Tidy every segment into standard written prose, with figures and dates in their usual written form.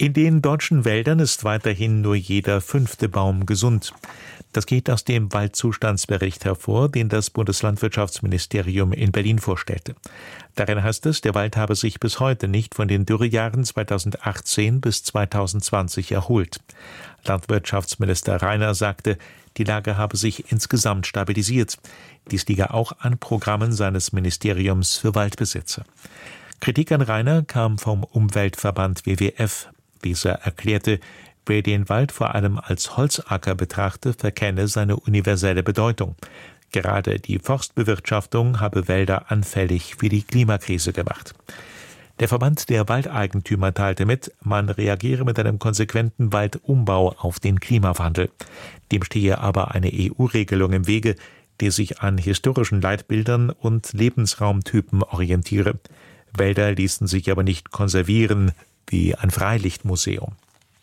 In den deutschen Wäldern ist weiterhin nur jeder 5. Baum gesund. Das geht aus dem Waldzustandsbericht hervor, den das Bundeslandwirtschaftsministerium in Berlin vorstellte. Darin heißt es, der Wald habe sich bis heute nicht von den Dürrejahren 2018 bis 2020 erholt. Landwirtschaftsminister Rainer sagte, die Lage habe sich insgesamt stabilisiert. Dies liege auch an Programmen seines Ministeriums für Waldbesitzer. Kritik an Rainer kam vom Umweltverband WWF. Dieser erklärte, wer den Wald vor allem als Holzacker betrachte, verkenne seine universelle Bedeutung. Gerade die Forstbewirtschaftung habe Wälder anfällig für die Klimakrise gemacht. Der Verband der Waldeigentümer teilte mit, man reagiere mit einem konsequenten Waldumbau auf den Klimawandel. Dem stehe aber eine EU-Regelung im Wege, die sich an historischen Leitbildern und Lebensraumtypen orientiere. Wälder ließen sich aber nicht konservieren wie ein Freilichtmuseum.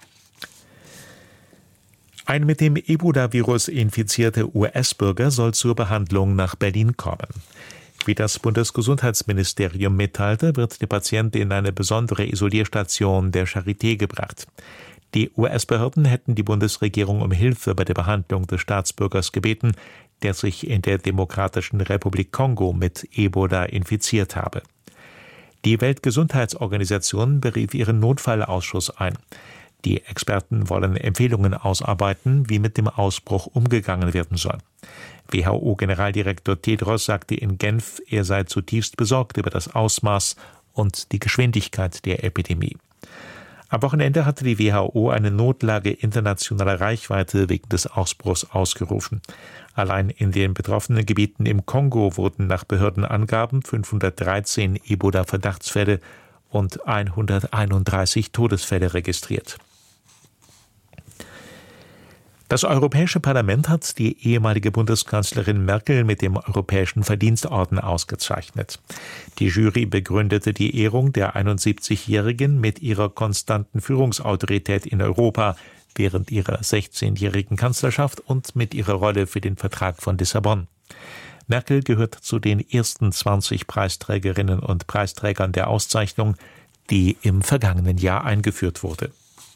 Ein mit dem Ebola-Virus infizierter US-Bürger soll zur Behandlung nach Berlin kommen. Wie das Bundesgesundheitsministerium mitteilte, wird der Patient in eine besondere Isolierstation der Charité gebracht. Die US-Behörden hätten die Bundesregierung um Hilfe bei der Behandlung des Staatsbürgers gebeten, der sich in der Demokratischen Republik Kongo mit Ebola infiziert habe. Die Weltgesundheitsorganisation berief ihren Notfallausschuss ein. Die Experten wollen Empfehlungen ausarbeiten, wie mit dem Ausbruch umgegangen werden soll. WHO-Generaldirektor Tedros sagte in Genf, er sei zutiefst besorgt über das Ausmaß und die Geschwindigkeit der Epidemie. Am Wochenende hatte die WHO eine Notlage internationaler Reichweite wegen des Ausbruchs ausgerufen. Allein in den betroffenen Gebieten im Kongo wurden nach Behördenangaben 513 Ebola-Verdachtsfälle und 131 Todesfälle registriert. Das Europäische Parlament hat die ehemalige Bundeskanzlerin Merkel mit dem Europäischen Verdienstorden ausgezeichnet. Die Jury begründete die Ehrung der 71-Jährigen mit ihrer konstanten Führungsautorität in Europa während ihrer 16-jährigen Kanzlerschaft und mit ihrer Rolle für den Vertrag von Lissabon. Merkel gehört zu den ersten 20 Preisträgerinnen und Preisträgern der Auszeichnung, die im vergangenen Jahr eingeführt wurde.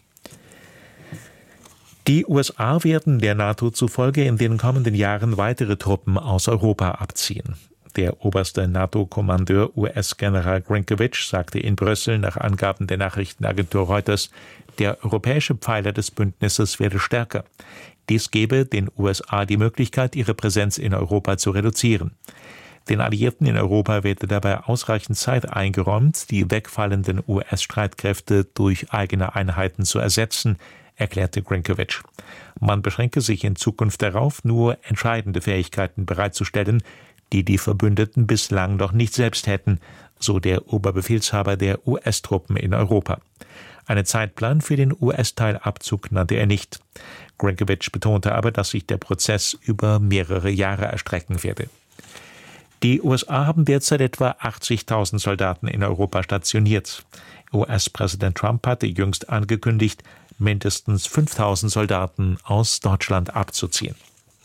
Die USA werden der NATO zufolge in den kommenden Jahren weitere Truppen aus Europa abziehen. Der oberste NATO-Kommandeur US-General Grinkovich sagte in Brüssel nach Angaben der Nachrichtenagentur Reuters, der europäische Pfeiler des Bündnisses werde stärker. Dies gebe den USA die Möglichkeit, ihre Präsenz in Europa zu reduzieren. Den Alliierten in Europa werde dabei ausreichend Zeit eingeräumt, die wegfallenden US-Streitkräfte durch eigene Einheiten zu ersetzen, erklärte Grinkovich. Man beschränke sich in Zukunft darauf, nur entscheidende Fähigkeiten bereitzustellen, die die Verbündeten bislang noch nicht selbst hätten, so der Oberbefehlshaber der US-Truppen in Europa. Einen Zeitplan für den US-Teilabzug nannte er nicht. Grinkovich betonte aber, dass sich der Prozess über mehrere Jahre erstrecken werde. Die USA haben derzeit etwa 80.000 Soldaten in Europa stationiert. US-Präsident Trump hatte jüngst angekündigt, mindestens 5.000 Soldaten aus Deutschland abzuziehen.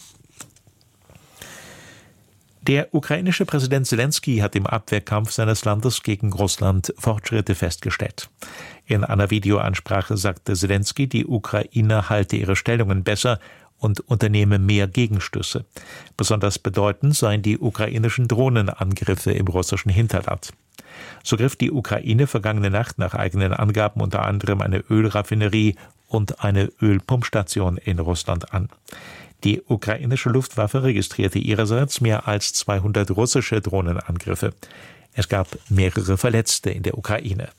Der ukrainische Präsident Selenskyj hat im Abwehrkampf seines Landes gegen Russland Fortschritte festgestellt. In einer Videoansprache sagte Selenskyj, die Ukraine halte ihre Stellungen besser und unternehme mehr Gegenstöße. Besonders bedeutend seien die ukrainischen Drohnenangriffe im russischen Hinterland. So griff die Ukraine vergangene Nacht nach eigenen Angaben unter anderem eine Ölraffinerie und eine Ölpumpstation in Russland an. Die ukrainische Luftwaffe registrierte ihrerseits mehr als 200 russische Drohnenangriffe. Es gab mehrere Verletzte in der Ukraine.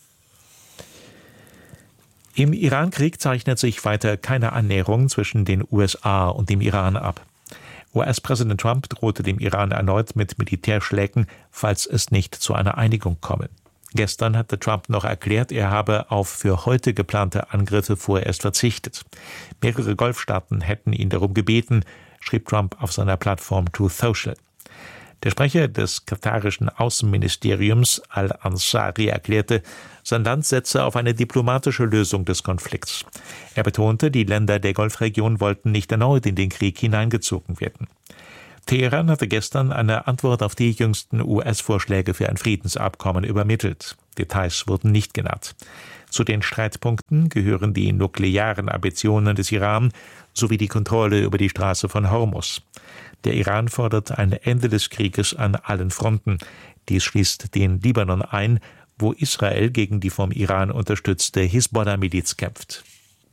Im Irankrieg zeichnet sich weiter keine Annäherung zwischen den USA und dem Iran ab. US-Präsident Trump drohte dem Iran erneut mit Militärschlägen, falls es nicht zu einer Einigung komme. Gestern hatte Trump noch erklärt, er habe auf für heute geplante Angriffe vorerst verzichtet. Mehrere Golfstaaten hätten ihn darum gebeten, schrieb Trump auf seiner Plattform Truth Social. Der Sprecher des katarischen Außenministeriums Al-Ansari erklärte, sein Land setze auf eine diplomatische Lösung des Konflikts. Er betonte, die Länder der Golfregion wollten nicht erneut in den Krieg hineingezogen werden. Teheran hatte gestern eine Antwort auf die jüngsten US-Vorschläge für ein Friedensabkommen übermittelt. Details wurden nicht genannt. Zu den Streitpunkten gehören die nuklearen Ambitionen des Iran sowie die Kontrolle über die Straße von Hormuz. Der Iran fordert ein Ende des Krieges an allen Fronten. Dies schließt den Libanon ein, wo Israel gegen die vom Iran unterstützte Hisbollah-Miliz kämpft.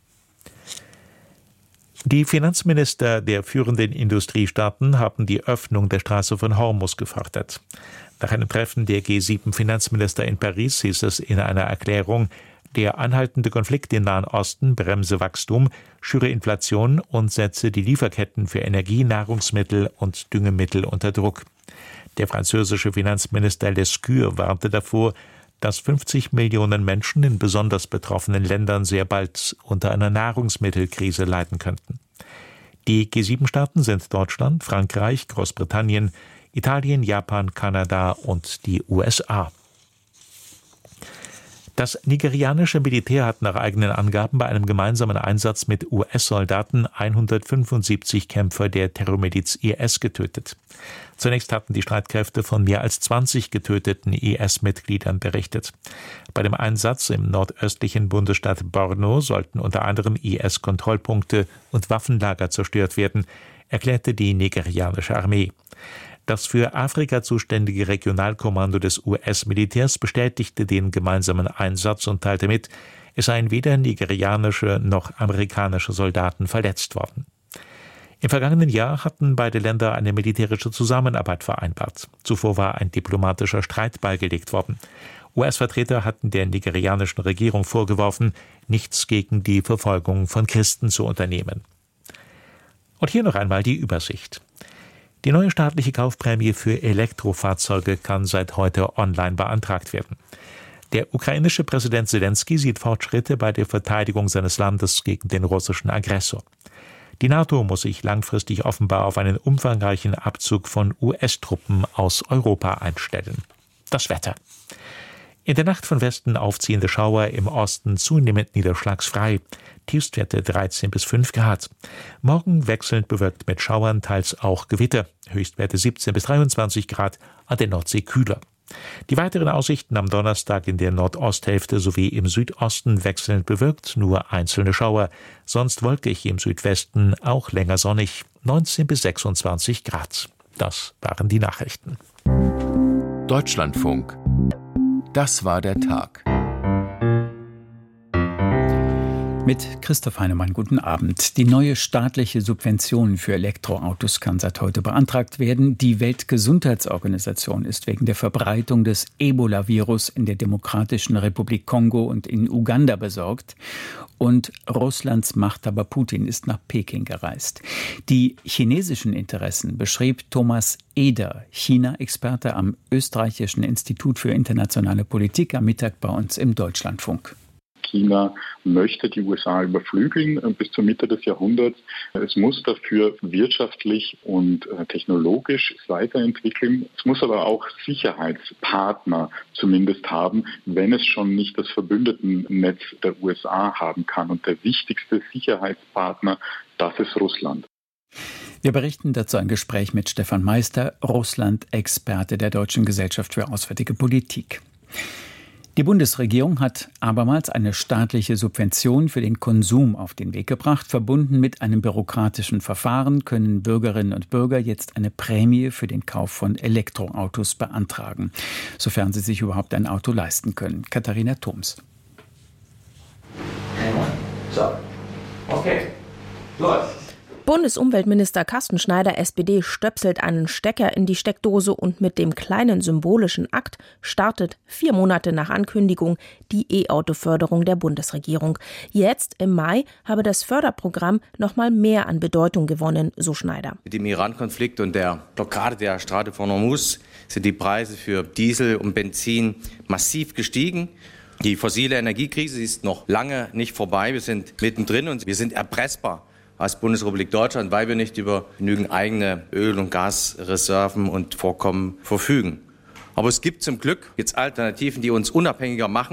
Die Finanzminister der führenden Industriestaaten haben die Öffnung der Straße von Hormuz gefordert. Nach einem Treffen der G7-Finanzminister in Paris hieß es in einer Erklärung, der anhaltende Konflikt im Nahen Osten bremse Wachstum, schüre Inflation und setze die Lieferketten für Energie, Nahrungsmittel und Düngemittel unter Druck. Der französische Finanzminister Lescure warnte davor, dass 50 Millionen Menschen in besonders betroffenen Ländern sehr bald unter einer Nahrungsmittelkrise leiden könnten. Die G7-Staaten sind Deutschland, Frankreich, Großbritannien, Italien, Japan, Kanada und die USA. Das nigerianische Militär hat nach eigenen Angaben bei einem gemeinsamen Einsatz mit US-Soldaten 175 Kämpfer der Terrormiliz IS getötet. Zunächst hatten die Streitkräfte von mehr als 20 getöteten IS-Mitgliedern berichtet. Bei dem Einsatz im nordöstlichen Bundesstaat Borno sollten unter anderem IS-Kontrollpunkte und Waffenlager zerstört werden, erklärte die nigerianische Armee. Das für Afrika zuständige Regionalkommando des US-Militärs bestätigte den gemeinsamen Einsatz und teilte mit, es seien weder nigerianische noch amerikanische Soldaten verletzt worden. Im vergangenen Jahr hatten beide Länder eine militärische Zusammenarbeit vereinbart. Zuvor war ein diplomatischer Streit beigelegt worden. US-Vertreter hatten der nigerianischen Regierung vorgeworfen, nichts gegen die Verfolgung von Christen zu unternehmen. Und hier noch einmal die Übersicht. Die neue staatliche Kaufprämie für Elektrofahrzeuge kann seit heute online beantragt werden. Der ukrainische Präsident Selenskyj sieht Fortschritte bei der Verteidigung seines Landes gegen den russischen Aggressor. Die NATO muss sich langfristig offenbar auf einen umfangreichen Abzug von US-Truppen aus Europa einstellen. Das Wetter. In der Nacht von Westen aufziehende Schauer, im Osten zunehmend niederschlagsfrei. Tiefstwerte 13 bis 5 Grad. Morgen wechselnd bewölkt mit Schauern, teils auch Gewitter. Höchstwerte 17 bis 23 Grad, an der Nordsee kühler. Die weiteren Aussichten am Donnerstag in der Nordosthälfte sowie im Südosten wechselnd bewölkt, nur einzelne Schauer. Sonst wolkig im Südwesten, auch länger sonnig, 19 bis 26 Grad. Das waren die Nachrichten. Deutschlandfunk. Das war der Tag. Mit Christoph Heinemann, guten Abend. Die neue staatliche Subvention für Elektroautos kann seit heute beantragt werden. Die Weltgesundheitsorganisation ist wegen der Verbreitung des Ebola-Virus in der Demokratischen Republik Kongo und in Uganda besorgt. Und Russlands Machthaber Putin ist nach Peking gereist. Die chinesischen Interessen beschrieb Thomas Eder, China-Experte am Österreichischen Institut für internationale Politik, am Mittag bei uns im Deutschlandfunk. China möchte die USA überflügeln bis zur Mitte des Jahrhunderts. Es muss dafür wirtschaftlich und technologisch weiterentwickeln. Es muss aber auch Sicherheitspartner zumindest haben, wenn es schon nicht das Verbündetennetz der USA haben kann. Und der wichtigste Sicherheitspartner, das ist Russland. Wir berichten dazu ein Gespräch mit Stefan Meister, Russland-Experte der Deutschen Gesellschaft für Auswärtige Politik. Die Bundesregierung hat abermals eine staatliche Subvention für den Konsum auf den Weg gebracht. Verbunden mit einem bürokratischen Verfahren können Bürgerinnen und Bürger jetzt eine Prämie für den Kauf von Elektroautos beantragen, sofern sie sich überhaupt ein Auto leisten können. Katharina Thoms. So, okay, läuft. Bundesumweltminister Carsten Schneider, SPD, stöpselt einen Stecker in die Steckdose und mit dem kleinen symbolischen Akt startet 4 Monate nach Ankündigung die E-Auto-Förderung der Bundesregierung. Jetzt im Mai habe das Förderprogramm noch mal mehr an Bedeutung gewonnen, so Schneider. Mit dem Iran-Konflikt und der Blockade der Straße von Hormuz sind die Preise für Diesel und Benzin massiv gestiegen. Die fossile Energiekrise ist noch lange nicht vorbei. Wir sind mittendrin und wir sind erpressbar als Bundesrepublik Deutschland, weil wir nicht über genügend eigene Öl- und Gasreserven und Vorkommen verfügen. Aber es gibt zum Glück jetzt Alternativen, die uns unabhängiger machen.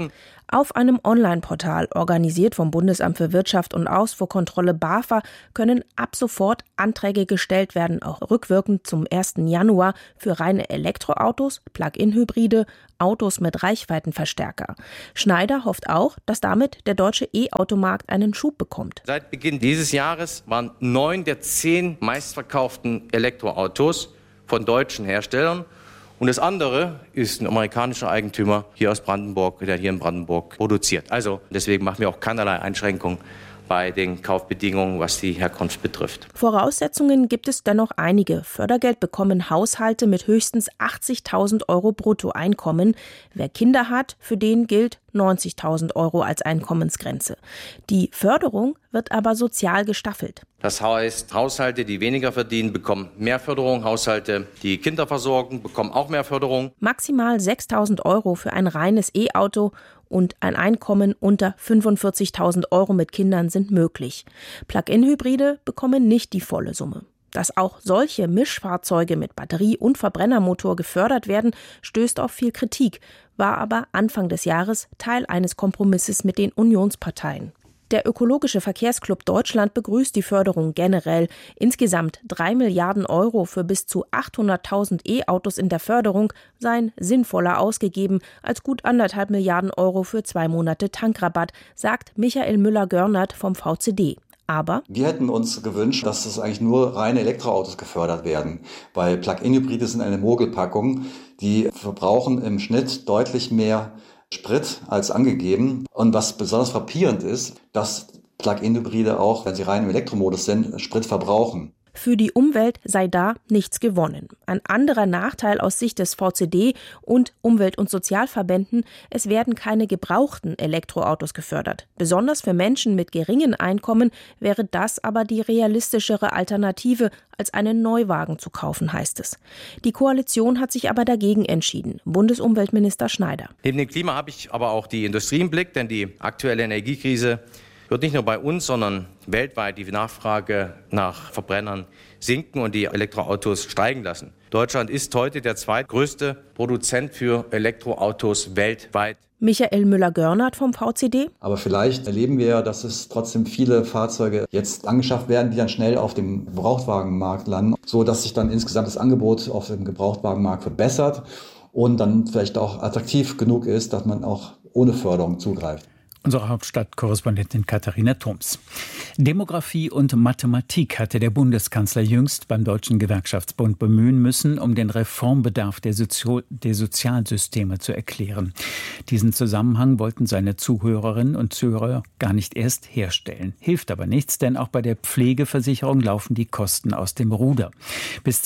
Auf einem Online-Portal, organisiert vom Bundesamt für Wirtschaft und Ausfuhrkontrolle BAFA, können ab sofort Anträge gestellt werden, auch rückwirkend zum 1. Januar, für reine Elektroautos, Plug-in-Hybride, Autos mit Reichweitenverstärker. Schneider hofft auch, dass damit der deutsche E-Automarkt einen Schub bekommt. Seit Beginn dieses Jahres waren 9 der 10 meistverkauften Elektroautos von deutschen Herstellern. Und das andere ist ein amerikanischer Eigentümer hier aus Brandenburg, der hier in Brandenburg produziert. Also deswegen machen wir auch keinerlei Einschränkungen bei den Kaufbedingungen, was die Herkunft betrifft. Voraussetzungen gibt es dennoch einige. Fördergeld bekommen Haushalte mit höchstens 80.000 € Bruttoeinkommen. Wer Kinder hat, für den gilt 90.000 € als Einkommensgrenze. Die Förderung wird aber sozial gestaffelt. Das heißt, Haushalte, die weniger verdienen, bekommen mehr Förderung. Haushalte, die Kinder versorgen, bekommen auch mehr Förderung. Maximal 6.000 € für ein reines E-Auto und ein Einkommen unter 45.000 € mit Kindern sind möglich. Plug-in-Hybride bekommen nicht die volle Summe. Dass auch solche Mischfahrzeuge mit Batterie- und Verbrennermotor gefördert werden, stößt auf viel Kritik, war aber Anfang des Jahres Teil eines Kompromisses mit den Unionsparteien. Der Ökologische Verkehrsclub Deutschland begrüßt die Förderung generell. Insgesamt 3 Milliarden € für bis zu 800.000 E-Autos in der Förderung seien sinnvoller ausgegeben als gut 1,5 Milliarden € für 2 Monate Tankrabatt, sagt Michael Müller-Görnert vom VCD. Aber wir hätten uns gewünscht, dass es eigentlich nur reine Elektroautos gefördert werden, weil Plug-in-Hybride sind eine Mogelpackung, die verbrauchen im Schnitt deutlich mehr Sprit als angegeben. Und was besonders frappierend ist, dass Plug-in-Hybride auch, wenn sie rein im Elektromodus sind, Sprit verbrauchen. Für die Umwelt sei da nichts gewonnen. Ein anderer Nachteil aus Sicht des VCD und Umwelt- und Sozialverbänden: Es werden keine gebrauchten Elektroautos gefördert. Besonders für Menschen mit geringen Einkommen wäre das aber die realistischere Alternative, als einen Neuwagen zu kaufen, heißt es. Die Koalition hat sich aber dagegen entschieden. Bundesumweltminister Schneider. Neben dem Klima habe ich aber auch die Industrie im Blick, denn die aktuelle Energiekrise wird nicht nur bei uns, sondern weltweit die Nachfrage nach Verbrennern sinken und die Elektroautos steigen lassen. Deutschland ist heute der zweitgrößte Produzent für Elektroautos weltweit. Michael Müller-Görnert vom VCD. Aber vielleicht erleben wir ja, dass es trotzdem viele Fahrzeuge jetzt angeschafft werden, die dann schnell auf dem Gebrauchtwagenmarkt landen, so dass sich dann insgesamt das Angebot auf dem Gebrauchtwagenmarkt verbessert und dann vielleicht auch attraktiv genug ist, dass man auch ohne Förderung zugreift. Unsere Hauptstadtkorrespondentin Katharina Thoms. Demografie und Mathematik hatte der Bundeskanzler jüngst beim Deutschen Gewerkschaftsbund bemühen müssen, um den Reformbedarf der Sozialsysteme zu erklären. Diesen Zusammenhang wollten seine Zuhörerinnen und Zuhörer gar nicht erst herstellen. Hilft aber nichts, denn auch bei der Pflegeversicherung laufen die Kosten aus dem Ruder. Bis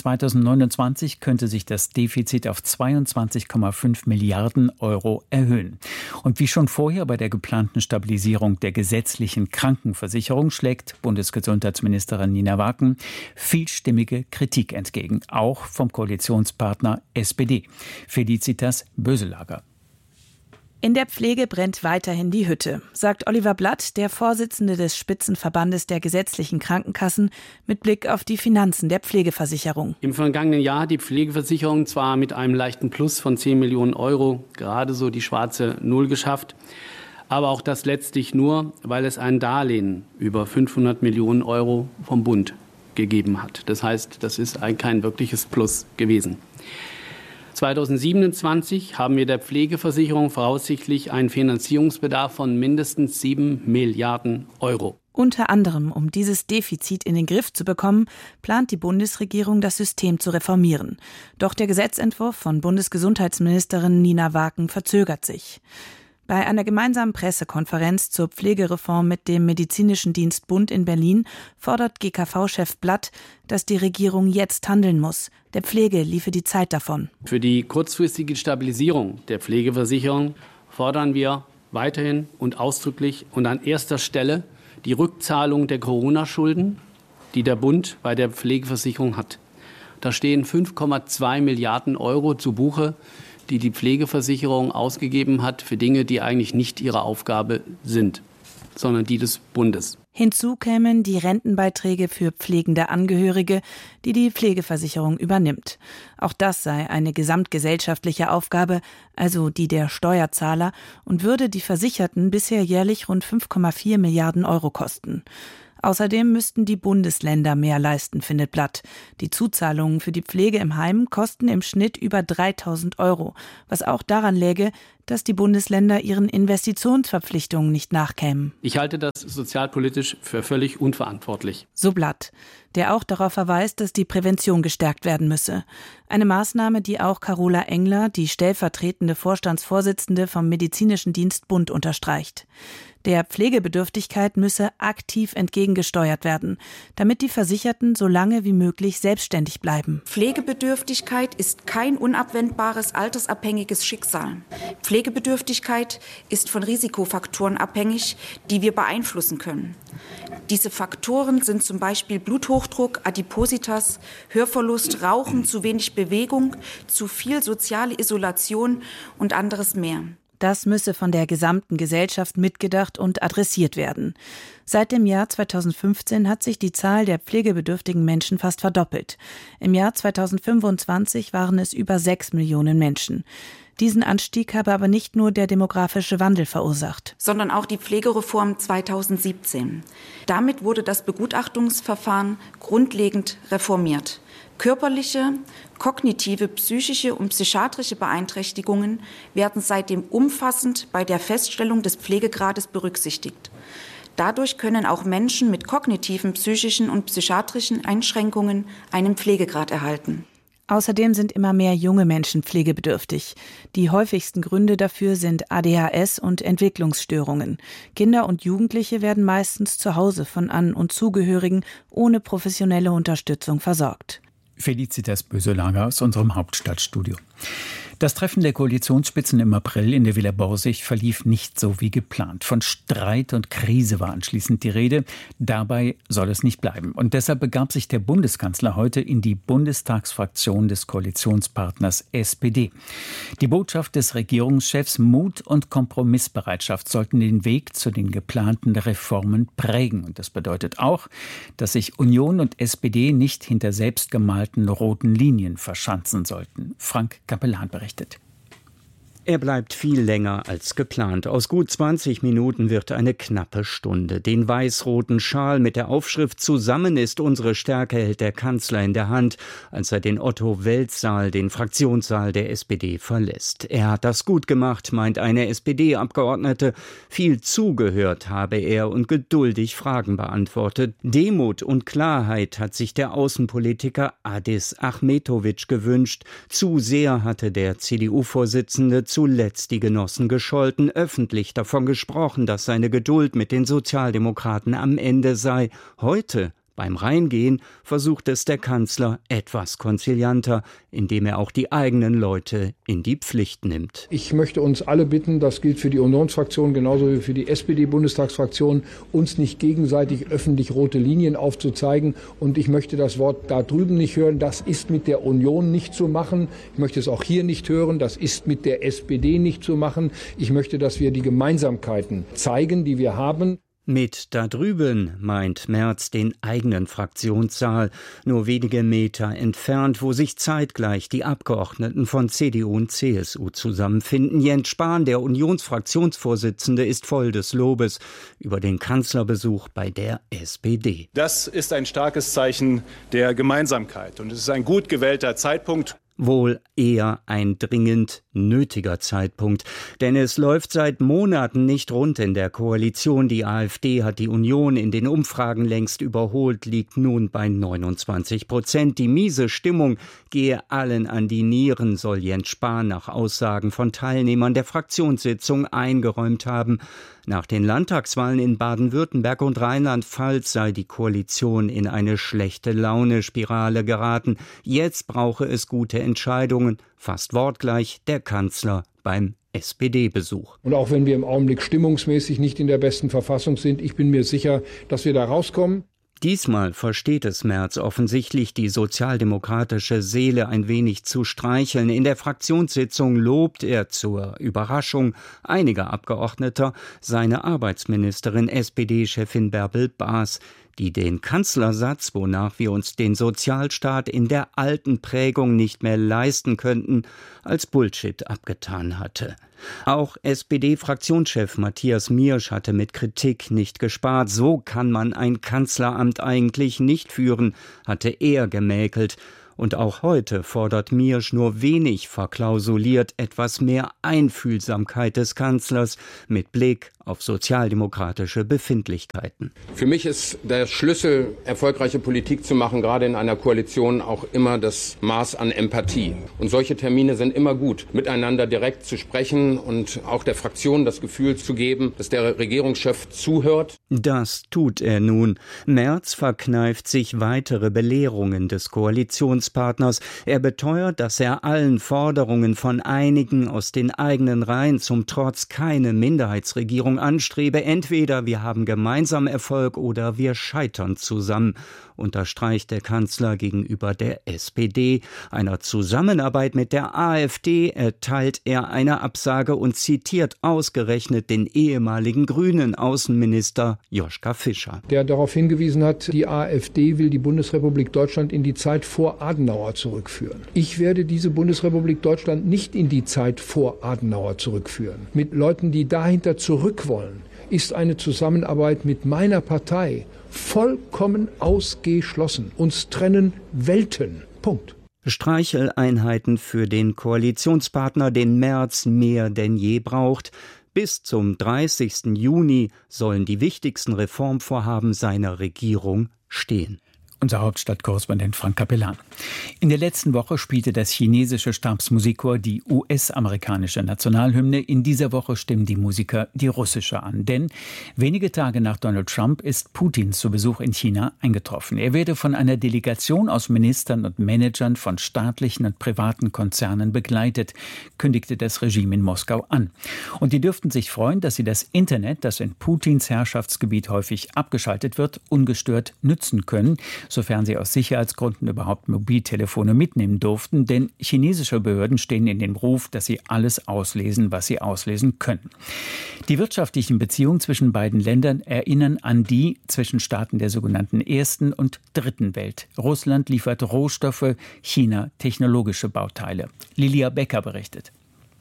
2029 könnte sich das Defizit auf 22,5 Milliarden € erhöhen. Und wie schon vorher bei der geplanten Stabilisierung der gesetzlichen Krankenversicherung schlägt Bundesgesundheitsministerin Nina Wagen vielstimmige Kritik entgegen, auch vom Koalitionspartner SPD. Felicitas Böselager. In der Pflege brennt weiterhin die Hütte, sagt Oliver Blatt, der Vorsitzende des Spitzenverbandes der gesetzlichen Krankenkassen, mit Blick auf die Finanzen der Pflegeversicherung. Im vergangenen Jahr die Pflegeversicherung zwar mit einem leichten Plus von 10 Millionen €, gerade so die schwarze Null geschafft, aber auch das letztlich nur, weil es ein Darlehen über 500 Millionen € vom Bund gegeben hat. Das heißt, das ist kein wirkliches Plus gewesen. 2027 haben wir der Pflegeversicherung voraussichtlich einen Finanzierungsbedarf von mindestens 7 Milliarden €. Unter anderem, um dieses Defizit in den Griff zu bekommen, plant die Bundesregierung, das System zu reformieren. Doch der Gesetzentwurf von Bundesgesundheitsministerin Nina Wagen verzögert sich. Bei einer gemeinsamen Pressekonferenz zur Pflegereform mit dem Medizinischen Dienst Bund in Berlin fordert GKV-Chef Blatt, dass die Regierung jetzt handeln muss. Der Pflege liefe die Zeit davon. Für die kurzfristige Stabilisierung der Pflegeversicherung fordern wir weiterhin und ausdrücklich und an erster Stelle die Rückzahlung der Corona-Schulden, die der Bund bei der Pflegeversicherung hat. Da stehen 5,2 Milliarden € zu Buche, die die Pflegeversicherung ausgegeben hat für Dinge, die eigentlich nicht ihre Aufgabe sind, sondern die des Bundes. Hinzu kämen die Rentenbeiträge für pflegende Angehörige, die die Pflegeversicherung übernimmt. Auch das sei eine gesamtgesellschaftliche Aufgabe, also die der Steuerzahler, und würde die Versicherten bisher jährlich rund 5,4 Milliarden Euro kosten. Außerdem müssten die Bundesländer mehr leisten, findet Blatt. Die Zuzahlungen für die Pflege im Heim kosten im Schnitt über 3.000 Euro, was auch daran läge, dass die Bundesländer ihren Investitionsverpflichtungen nicht nachkämen. Ich halte das sozialpolitisch für völlig unverantwortlich. So Blatt, der auch darauf verweist, dass die Prävention gestärkt werden müsse. Eine Maßnahme, die auch Carola Engler, die stellvertretende Vorstandsvorsitzende vom Medizinischen Dienstbund, unterstreicht. Der Pflegebedürftigkeit müsse aktiv entgegengesteuert werden, damit die Versicherten so lange wie möglich selbstständig bleiben. Pflegebedürftigkeit ist kein unabwendbares altersabhängiges Schicksal. Pflegebedürftigkeit ist von Risikofaktoren abhängig, die wir beeinflussen können. Diese Faktoren sind zum Beispiel Bluthochdruck, Adipositas, Hörverlust, Rauchen, zu wenig Bewegung, zu viel soziale Isolation und anderes mehr. Das müsse von der gesamten Gesellschaft mitgedacht und adressiert werden. Seit dem Jahr 2015 hat sich die Zahl der pflegebedürftigen Menschen fast verdoppelt. Im Jahr 2025 waren es über 6 Millionen Menschen. Diesen Anstieg habe aber nicht nur der demografische Wandel verursacht, sondern auch die Pflegereform 2017. Damit wurde das Begutachtungsverfahren grundlegend reformiert. Körperliche, kognitive, psychische und psychiatrische Beeinträchtigungen werden seitdem umfassend bei der Feststellung des Pflegegrades berücksichtigt. Dadurch können auch Menschen mit kognitiven, psychischen und psychiatrischen Einschränkungen einen Pflegegrad erhalten. Außerdem sind immer mehr junge Menschen pflegebedürftig. Die häufigsten Gründe dafür sind ADHS und Entwicklungsstörungen. Kinder und Jugendliche werden meistens zu Hause von An- und Zugehörigen ohne professionelle Unterstützung versorgt. Felicitas Böselager aus unserem Hauptstadtstudio. Das Treffen der Koalitionsspitzen im April in der Villa Borsig verlief nicht so wie geplant. Von Streit und Krise war anschließend die Rede. Dabei soll es nicht bleiben. Und deshalb begab sich der Bundeskanzler heute in die Bundestagsfraktion des Koalitionspartners SPD. Die Botschaft des Regierungschefs: Mut und Kompromissbereitschaft sollten den Weg zu den geplanten Reformen prägen. Und das bedeutet auch, dass sich Union und SPD nicht hinter selbstgemalten roten Linien verschanzen sollten. Frank Capellan berichtet. Er bleibt viel länger als geplant. Aus gut 20 Minuten wird eine knappe Stunde. Den weiß-roten Schal mit der Aufschrift "Zusammen ist unsere Stärke" hält der Kanzler in der Hand, als er den Otto-Welt-Saal, den Fraktionssaal der SPD, verlässt. Er hat das gut gemacht, meint eine SPD-Abgeordnete. Viel zugehört habe er und geduldig Fragen beantwortet. Demut und Klarheit hat sich der Außenpolitiker Adis Ahmetovic gewünscht. Zu sehr hatte der CDU-Vorsitzende zuletzt die Genossen gescholten, öffentlich davon gesprochen, dass seine Geduld mit den Sozialdemokraten am Ende sei. Heute, beim Reingehen, versucht es der Kanzler etwas konzilianter, indem er auch die eigenen Leute in die Pflicht nimmt. Ich möchte uns alle bitten, das gilt für die Unionsfraktion genauso wie für die SPD-Bundestagsfraktion, uns nicht gegenseitig öffentlich rote Linien aufzuzeigen. Und ich möchte das Wort da drüben nicht hören, das ist mit der Union nicht zu machen. Ich möchte es auch hier nicht hören, das ist mit der SPD nicht zu machen. Ich möchte, dass wir die Gemeinsamkeiten zeigen, die wir haben. Mit da drüben meint Merz den eigenen Fraktionssaal, nur wenige Meter entfernt, wo sich zeitgleich die Abgeordneten von CDU und CSU zusammenfinden. Jens Spahn, der Unionsfraktionsvorsitzende, ist voll des Lobes über den Kanzlerbesuch bei der SPD. Das ist ein starkes Zeichen der Gemeinsamkeit und es ist ein gut gewählter Zeitpunkt. Wohl eher ein dringend nötiger Zeitpunkt, denn es läuft seit Monaten nicht rund in der Koalition. Die AfD hat die Union in den Umfragen längst überholt, liegt nun bei 29%. Die miese Stimmung gehe allen an die Nieren, soll Jens Spahn nach Aussagen von Teilnehmern der Fraktionssitzung eingeräumt haben. Nach den Landtagswahlen in Baden-Württemberg und Rheinland-Pfalz sei die Koalition in eine schlechte Laune-Spirale geraten. Jetzt brauche es gute Entscheidungen, fast wortgleich der Kanzler beim SPD-Besuch. Und auch wenn wir im Augenblick stimmungsmäßig nicht in der besten Verfassung sind, ich bin mir sicher, dass wir da rauskommen. Diesmal versteht es Merz offensichtlich, die sozialdemokratische Seele ein wenig zu streicheln. In der Fraktionssitzung lobt er zur Überraschung einiger Abgeordneter seine Arbeitsministerin, SPD-Chefin Bärbel Baas, die den Kanzlersatz, wonach wir uns den Sozialstaat in der alten Prägung nicht mehr leisten könnten, als Bullshit abgetan hatte. Auch SPD-Fraktionschef Matthias Miersch hatte mit Kritik nicht gespart. So kann man ein Kanzleramt eigentlich nicht führen, hatte er gemäkelt. Und auch heute fordert Miersch nur wenig verklausuliert etwas mehr Einfühlsamkeit des Kanzlers mit Blick auf sozialdemokratische Befindlichkeiten. Für mich ist der Schlüssel, erfolgreiche Politik zu machen, gerade in einer Koalition, auch immer das Maß an Empathie. Und solche Termine sind immer gut, miteinander direkt zu sprechen und auch der Fraktion das Gefühl zu geben, dass der Regierungschef zuhört. Das tut er nun. Merz verkneift sich weitere Belehrungen des Koalitionspartners. Er beteuert, dass er allen Forderungen von einigen aus den eigenen Reihen zum Trotz keine Minderheitsregierung anstrebe. Entweder wir haben gemeinsam Erfolg oder wir scheitern zusammen, unterstreicht der Kanzler gegenüber der SPD. Einer Zusammenarbeit mit der AfD erteilt er eine Absage und zitiert ausgerechnet den ehemaligen grünen Außenminister Joschka Fischer. Der darauf hingewiesen hat, die AfD will die Bundesrepublik Deutschland in die Zeit vor Adenauer zurückführen. Ich werde diese Bundesrepublik Deutschland nicht in die Zeit vor Adenauer zurückführen. Mit Leuten, die dahinter zurück wollen, ist eine Zusammenarbeit mit meiner Partei vollkommen ausgeschlossen. Uns trennen Welten. Punkt. Streicheleinheiten für den Koalitionspartner, den Merz mehr denn je braucht. Bis zum 30. Juni sollen die wichtigsten Reformvorhaben seiner Regierung stehen. Unser Hauptstadtkorrespondent Frank Capellan. In der letzten Woche spielte das chinesische Stabsmusikchor die US-amerikanische Nationalhymne. In dieser Woche stimmen die Musiker die russische an. Denn wenige Tage nach Donald Trump ist Putin zu Besuch in China eingetroffen. Er werde von einer Delegation aus Ministern und Managern von staatlichen und privaten Konzernen begleitet, kündigte das Regime in Moskau an. Und die dürften sich freuen, dass sie das Internet, das in Putins Herrschaftsgebiet häufig abgeschaltet wird, ungestört nützen können, sofern sie aus Sicherheitsgründen überhaupt Mobiltelefone mitnehmen durften, denn chinesische Behörden stehen in dem Ruf, dass sie alles auslesen, was sie auslesen können. Die wirtschaftlichen Beziehungen zwischen beiden Ländern erinnern an die zwischen Staaten der sogenannten Ersten und Dritten Welt. Russland liefert Rohstoffe, China technologische Bauteile. Lilia Becker berichtet.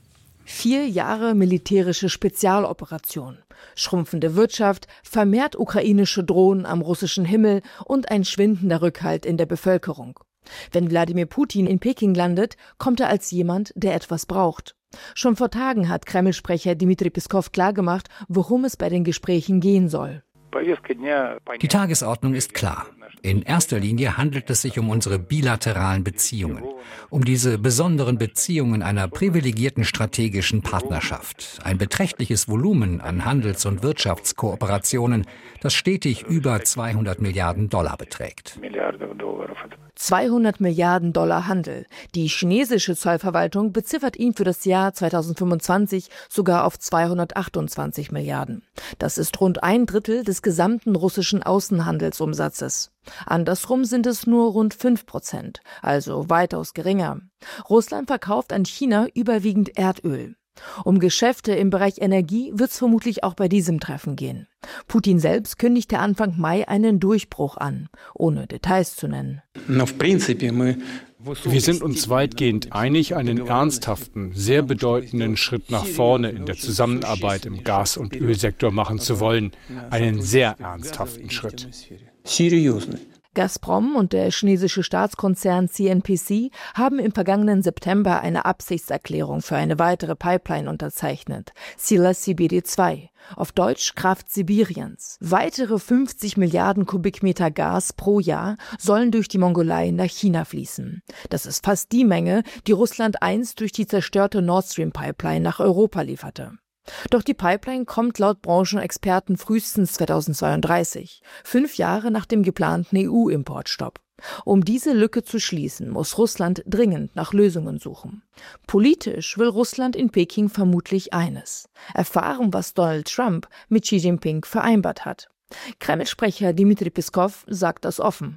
4 Jahre militärische Spezialoperation, schrumpfende Wirtschaft, vermehrt ukrainische Drohnen am russischen Himmel und ein schwindender Rückhalt in der Bevölkerung. Wenn Wladimir Putin in Peking landet, kommt er als jemand, der etwas braucht. Schon vor Tagen hat Kreml-Sprecher Dmitri Peskov klargemacht, worum es bei den Gesprächen gehen soll. Die Tagesordnung ist klar. In erster Linie handelt es sich um unsere bilateralen Beziehungen, um diese besonderen Beziehungen einer privilegierten strategischen Partnerschaft. Ein beträchtliches Volumen an Handels- und Wirtschaftskooperationen, das stetig über $200 Milliarden beträgt. 200 Milliarden Dollar Handel. Die chinesische Zollverwaltung beziffert ihn für das Jahr 2025 sogar auf 228 Milliarden. Das ist rund 1/3 des gesamten russischen Außenhandelsumsatzes. Andersrum sind es nur rund 5%, also weitaus geringer. Russland verkauft an China überwiegend Erdöl. Um Geschäfte im Bereich Energie wird es vermutlich auch bei diesem Treffen gehen. Putin selbst kündigte Anfang Mai einen Durchbruch an, ohne Details zu nennen. Wir sind uns weitgehend einig, einen ernsthaften, sehr bedeutenden Schritt nach vorne in der Zusammenarbeit im Gas- und Ölsektor machen zu wollen. Einen sehr ernsthaften Schritt. Gazprom und der chinesische Staatskonzern CNPC haben im vergangenen September eine Absichtserklärung für eine weitere Pipeline unterzeichnet, Sila Sibiri 2, auf Deutsch Kraft Sibiriens. Weitere 50 Milliarden Kubikmeter Gas pro Jahr sollen durch die Mongolei nach China fließen. Das ist fast die Menge, die Russland einst durch die zerstörte Nord Stream Pipeline nach Europa lieferte. Doch die Pipeline kommt laut Branchenexperten frühestens 2032, 5 Jahre nach dem geplanten EU-Importstopp. Um diese Lücke zu schließen, muss Russland dringend nach Lösungen suchen. Politisch will Russland in Peking vermutlich eines: erfahren, was Donald Trump mit Xi Jinping vereinbart hat. Kreml-Sprecher Dmitri Peskov sagt das offen.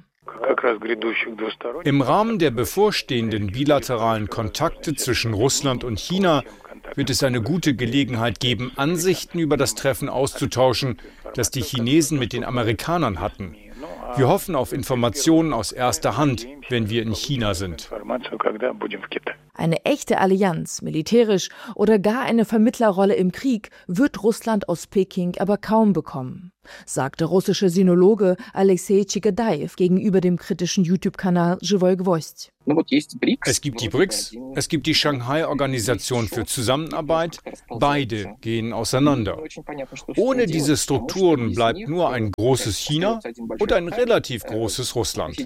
Im Rahmen der bevorstehenden bilateralen Kontakte zwischen Russland und China wird es eine gute Gelegenheit geben, Ansichten über das Treffen auszutauschen, das die Chinesen mit den Amerikanern hatten. Wir hoffen auf Informationen aus erster Hand, wenn wir in China sind. Eine echte Allianz, militärisch oder gar eine Vermittlerrolle im Krieg, wird Russland aus Peking aber kaum bekommen, sagte russische Sinologe Alexei Chigadaev gegenüber dem kritischen YouTube-Kanal Живой Гвоздь. Es gibt die BRICS, es gibt die Shanghai-Organisation für Zusammenarbeit. Beide gehen auseinander. Ohne diese Strukturen bleibt nur ein großes China und ein relativ großes Russland.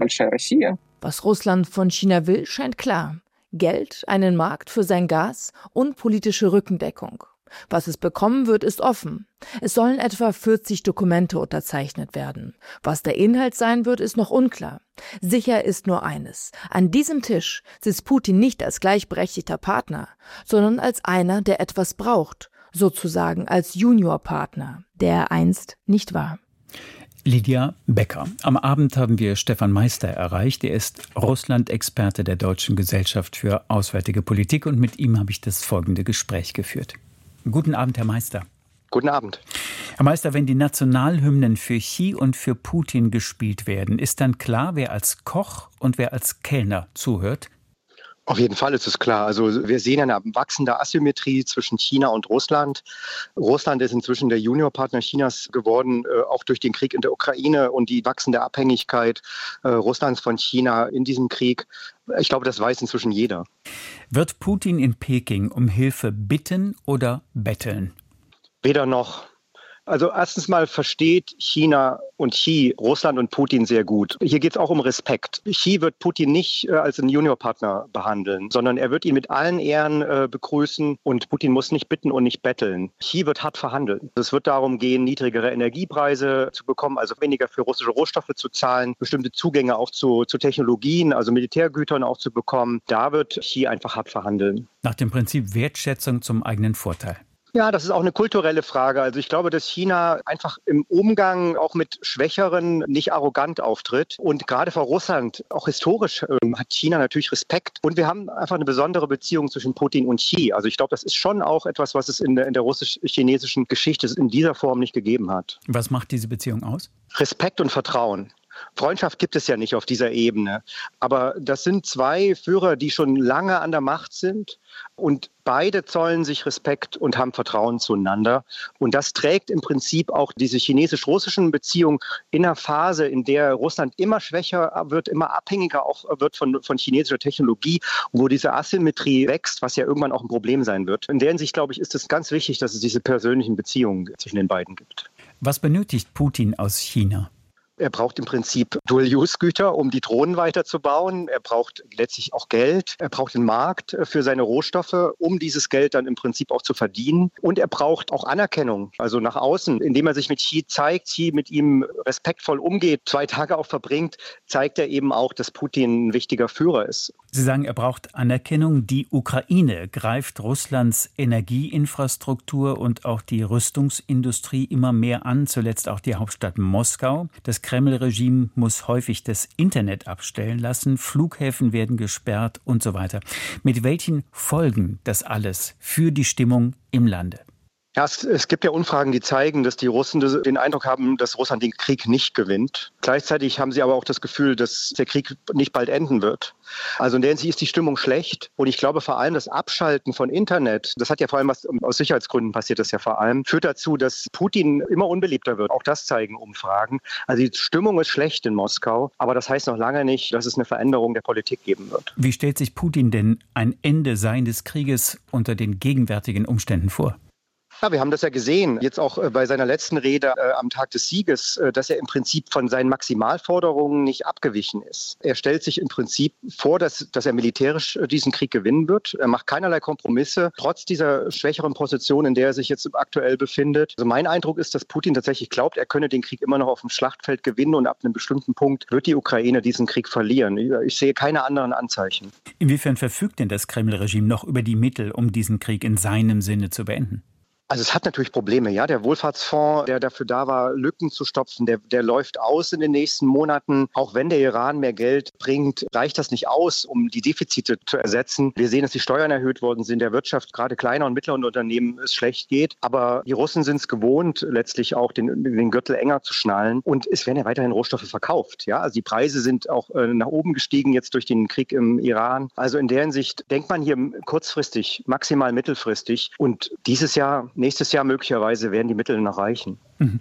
Was Russland von China will, scheint klar. Geld, einen Markt für sein Gas und politische Rückendeckung. Was es bekommen wird, ist offen. Es sollen etwa 40 Dokumente unterzeichnet werden. Was der Inhalt sein wird, ist noch unklar. Sicher ist nur eines. An diesem Tisch sitzt Putin nicht als gleichberechtigter Partner, sondern als einer, der etwas braucht, sozusagen als Juniorpartner, der er einst nicht war. Lydia Becker. Am Abend haben wir Stefan Meister erreicht. Er ist Russland-Experte der Deutschen Gesellschaft für Auswärtige Politik und mit ihm habe ich das folgende Gespräch geführt. Guten Abend, Herr Meister. Guten Abend. Herr Meister, wenn die Nationalhymnen für Xi und für Putin gespielt werden, ist dann klar, wer als Koch und wer als Kellner zuhört? Auf jeden Fall ist es klar. Also wir sehen eine wachsende Asymmetrie zwischen China und Russland. Russland ist inzwischen der Juniorpartner Chinas geworden, auch durch den Krieg in der Ukraine und die wachsende Abhängigkeit Russlands von China in diesem Krieg. Ich glaube, das weiß inzwischen jeder. Wird Putin in Peking um Hilfe bitten oder betteln? Weder noch. Also erstens mal versteht China und Xi Russland und Putin sehr gut. Hier geht es auch um Respekt. Xi wird Putin nicht als einen Juniorpartner behandeln, sondern er wird ihn mit allen Ehren begrüßen und Putin muss nicht bitten und nicht betteln. Xi wird hart verhandeln. Es wird darum gehen, niedrigere Energiepreise zu bekommen, also weniger für russische Rohstoffe zu zahlen, bestimmte Zugänge auch zu Technologien, also Militärgütern auch zu bekommen. Da wird Xi einfach hart verhandeln. Nach dem Prinzip Wertschätzung zum eigenen Vorteil. Ja, das ist auch eine kulturelle Frage. Also ich glaube, dass China einfach im Umgang auch mit Schwächeren nicht arrogant auftritt. Und gerade vor Russland, auch historisch, hat China natürlich Respekt. Und wir haben einfach eine besondere Beziehung zwischen Putin und Xi. Also ich glaube, das ist schon auch etwas, was es in der russisch-chinesischen Geschichte in dieser Form nicht gegeben hat. Was macht diese Beziehung aus? Respekt und Vertrauen. Freundschaft gibt es ja nicht auf dieser Ebene. Aber das sind zwei Führer, die schon lange an der Macht sind. Und beide zollen sich Respekt und haben Vertrauen zueinander. Und das trägt im Prinzip auch diese chinesisch-russischen Beziehungen in einer Phase, in der Russland immer schwächer wird, immer abhängiger auch wird von chinesischer Technologie, wo diese Asymmetrie wächst, was ja irgendwann auch ein Problem sein wird. In der Hinsicht, glaube ich, ist es ganz wichtig, dass es diese persönlichen Beziehungen zwischen den beiden gibt. Was benötigt Putin aus China? Er braucht im Prinzip Dual-Use-Güter, um die Drohnen weiterzubauen. Er braucht letztlich auch Geld. Er braucht den Markt für seine Rohstoffe, um dieses Geld dann im Prinzip auch zu verdienen. Und er braucht auch Anerkennung, also nach außen. Indem er sich mit Xi zeigt, Xi mit ihm respektvoll umgeht, 2 Tage auch verbringt, zeigt er eben auch, dass Putin ein wichtiger Führer ist. Sie sagen, er braucht Anerkennung. Die Ukraine greift Russlands Energieinfrastruktur und auch die Rüstungsindustrie immer mehr an, zuletzt auch die Hauptstadt Moskau. Das Kreml-Regime muss häufig das Internet abstellen lassen, Flughäfen werden gesperrt und so weiter. Mit welchen Folgen das alles für die Stimmung im Lande? Ja, es gibt ja Umfragen, die zeigen, dass die Russen den Eindruck haben, dass Russland den Krieg nicht gewinnt. Gleichzeitig haben sie aber auch das Gefühl, dass der Krieg nicht bald enden wird. Also in der Hinsicht ist die Stimmung schlecht. Und ich glaube vor allem das Abschalten von Internet, das hat ja vor allem aus Sicherheitsgründen passiert das ja vor allem, führt dazu, dass Putin immer unbeliebter wird. Auch das zeigen Umfragen. Also die Stimmung ist schlecht in Moskau, aber das heißt noch lange nicht, dass es eine Veränderung der Politik geben wird. Wie stellt sich Putin denn ein Ende seines Krieges unter den gegenwärtigen Umständen vor? Ja, wir haben das ja gesehen, jetzt auch bei seiner letzten Rede am Tag des Sieges, dass er im Prinzip von seinen Maximalforderungen nicht abgewichen ist. Er stellt sich im Prinzip vor, dass er militärisch diesen Krieg gewinnen wird. Er macht keinerlei Kompromisse, trotz dieser schwächeren Position, in der er sich jetzt aktuell befindet. Also mein Eindruck ist, dass Putin tatsächlich glaubt, er könne den Krieg immer noch auf dem Schlachtfeld gewinnen und ab einem bestimmten Punkt wird die Ukraine diesen Krieg verlieren. Ich sehe keine anderen Anzeichen. Inwiefern verfügt denn das Kreml-Regime noch über die Mittel, um diesen Krieg in seinem Sinne zu beenden? Also es hat natürlich Probleme, ja. Der Wohlfahrtsfonds, der dafür da war, Lücken zu stopfen, der läuft aus in den nächsten Monaten. Auch wenn der Iran mehr Geld bringt, reicht das nicht aus, um die Defizite zu ersetzen. Wir sehen, dass die Steuern erhöht worden sind, der Wirtschaft, gerade kleiner und mittlerer Unternehmen, es schlecht geht. Aber die Russen sind es gewohnt, letztlich auch den Gürtel enger zu schnallen. Und es werden ja weiterhin Rohstoffe verkauft, ja. Also die Preise sind auch nach oben gestiegen jetzt durch den Krieg im Iran. Also in der Hinsicht denkt man hier kurzfristig, maximal mittelfristig. Und nächstes Jahr möglicherweise werden die Mittel noch reichen.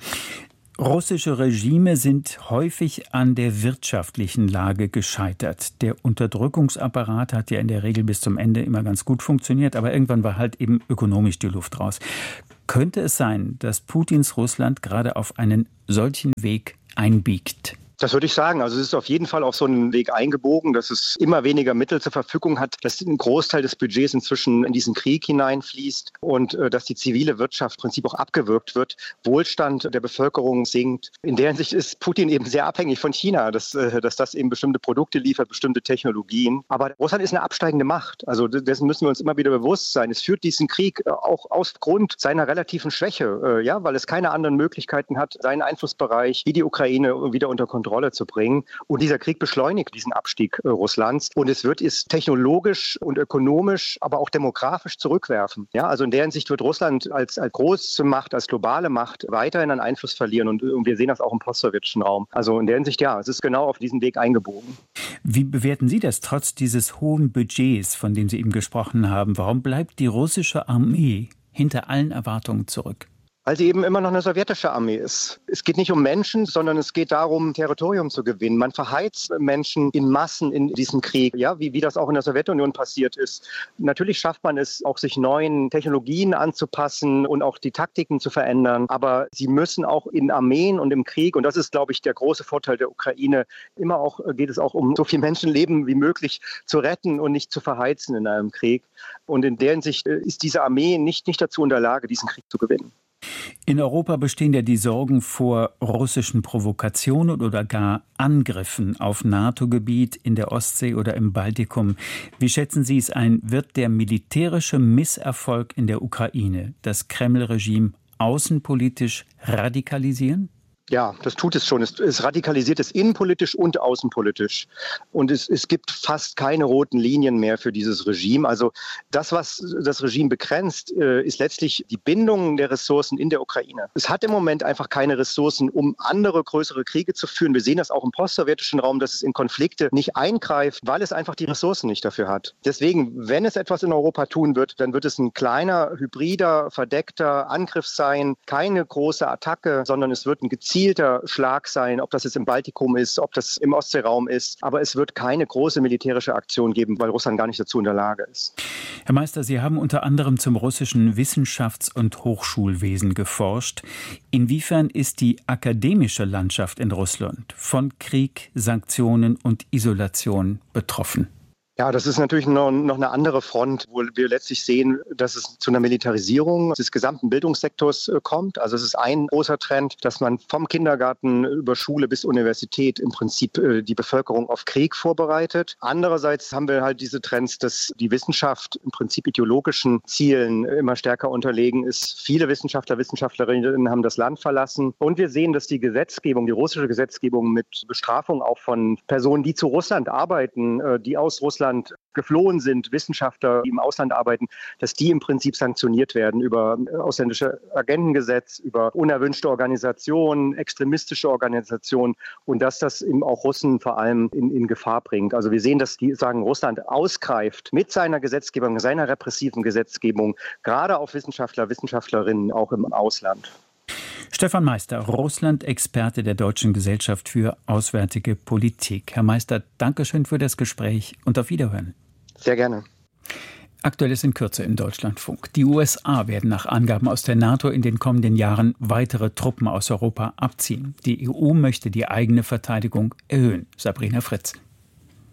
Russische Regime sind häufig an der wirtschaftlichen Lage gescheitert. Der Unterdrückungsapparat hat ja in der Regel bis zum Ende immer ganz gut funktioniert, aber irgendwann war halt eben ökonomisch die Luft raus. Könnte es sein, dass Putins Russland gerade auf einen solchen Weg einbiegt? Das würde ich sagen. Also es ist auf jeden Fall auf so einen Weg eingebogen, dass es immer weniger Mittel zur Verfügung hat, dass ein Großteil des Budgets inzwischen in diesen Krieg hineinfließt und dass die zivile Wirtschaft im Prinzip auch abgewürgt wird. Wohlstand der Bevölkerung sinkt. In der Hinsicht ist Putin eben sehr abhängig von China, dass das eben bestimmte Produkte liefert, bestimmte Technologien. Aber Russland ist eine absteigende Macht. Also dessen müssen wir uns immer wieder bewusst sein. Es führt diesen Krieg auch aus Grund seiner relativen Schwäche, weil es keine anderen Möglichkeiten hat, seinen Einflussbereich wie die Ukraine wieder unter Kontrolle zu bringen. Und dieser Krieg beschleunigt diesen Abstieg Russlands. Und es wird es technologisch und ökonomisch, aber auch demografisch zurückwerfen. Ja, also in der Hinsicht wird Russland als große Macht, als globale Macht weiterhin an Einfluss verlieren. Und wir sehen das auch im postsowjetischen Raum. Also in der Hinsicht, ja, es ist genau auf diesen Weg eingebogen. Wie bewerten Sie das trotz dieses hohen Budgets, von dem Sie eben gesprochen haben? Warum bleibt die russische Armee hinter allen Erwartungen zurück? Weil sie eben immer noch eine sowjetische Armee ist. Es geht nicht um Menschen, sondern es geht darum, Territorium zu gewinnen. Man verheizt Menschen in Massen in diesem Krieg, ja, wie das auch in der Sowjetunion passiert ist. Natürlich schafft man es, auch sich neuen Technologien anzupassen und auch die Taktiken zu verändern. Aber sie müssen auch in Armeen und im Krieg, und das ist, glaube ich, der große Vorteil der Ukraine, geht es auch um so viel Menschenleben wie möglich zu retten und nicht zu verheizen in einem Krieg. Und in der Hinsicht ist diese Armee nicht dazu in der Lage, diesen Krieg zu gewinnen. In Europa bestehen ja die Sorgen vor russischen Provokationen oder gar Angriffen auf NATO-Gebiet in der Ostsee oder im Baltikum. Wie schätzen Sie es ein? Wird der militärische Misserfolg in der Ukraine das Kreml-Regime außenpolitisch radikalisieren? Ja, das tut es schon. Es radikalisiert es innenpolitisch und außenpolitisch. Und es gibt fast keine roten Linien mehr für dieses Regime. Also das, was das Regime begrenzt, ist letztlich die Bindung der Ressourcen in der Ukraine. Es hat im Moment einfach keine Ressourcen, um andere, größere Kriege zu führen. Wir sehen das auch im postsowjetischen Raum, dass es in Konflikte nicht eingreift, weil es einfach die Ressourcen nicht dafür hat. Deswegen, wenn es etwas in Europa tun wird, dann wird es ein kleiner, hybrider, verdeckter Angriff sein. Keine große Attacke, sondern es wird ein gezielter Schlag sein, ob das jetzt im Baltikum ist, ob das im Ostseeraum ist. Aber es wird keine große militärische Aktion geben, weil Russland gar nicht dazu in der Lage ist. Herr Meister, Sie haben unter anderem zum russischen Wissenschafts- und Hochschulwesen geforscht. Inwiefern ist die akademische Landschaft in Russland von Krieg, Sanktionen und Isolation betroffen? Ja, das ist natürlich noch eine andere Front, wo wir letztlich sehen, dass es zu einer Militarisierung des gesamten Bildungssektors kommt. Also es ist ein großer Trend, dass man vom Kindergarten über Schule bis Universität im Prinzip die Bevölkerung auf Krieg vorbereitet. Andererseits haben wir halt diese Trends, dass die Wissenschaft im Prinzip ideologischen Zielen immer stärker unterlegen ist. Viele Wissenschaftler, Wissenschaftlerinnen haben das Land verlassen. Und wir sehen, dass die Gesetzgebung, die russische Gesetzgebung mit Bestrafung auch von Personen, die zu Russland arbeiten, die aus Russland geflohen sind, Wissenschaftler, die im Ausland arbeiten, dass die im Prinzip sanktioniert werden über ausländische Agentengesetz, über unerwünschte Organisationen, extremistische Organisationen und dass das eben auch Russen vor allem in Gefahr bringt. Also wir sehen, dass Russland ausgreift mit seiner Gesetzgebung, seiner repressiven Gesetzgebung, gerade auf Wissenschaftler, Wissenschaftlerinnen auch im Ausland. Stefan Meister, Russland-Experte der Deutschen Gesellschaft für Auswärtige Politik. Herr Meister, danke schön für das Gespräch und auf Wiederhören. Sehr gerne. Aktuelles in Kürze im Deutschlandfunk. Die USA werden nach Angaben aus der NATO in den kommenden Jahren weitere Truppen aus Europa abziehen. Die EU möchte die eigene Verteidigung erhöhen. Sabrina Fritz.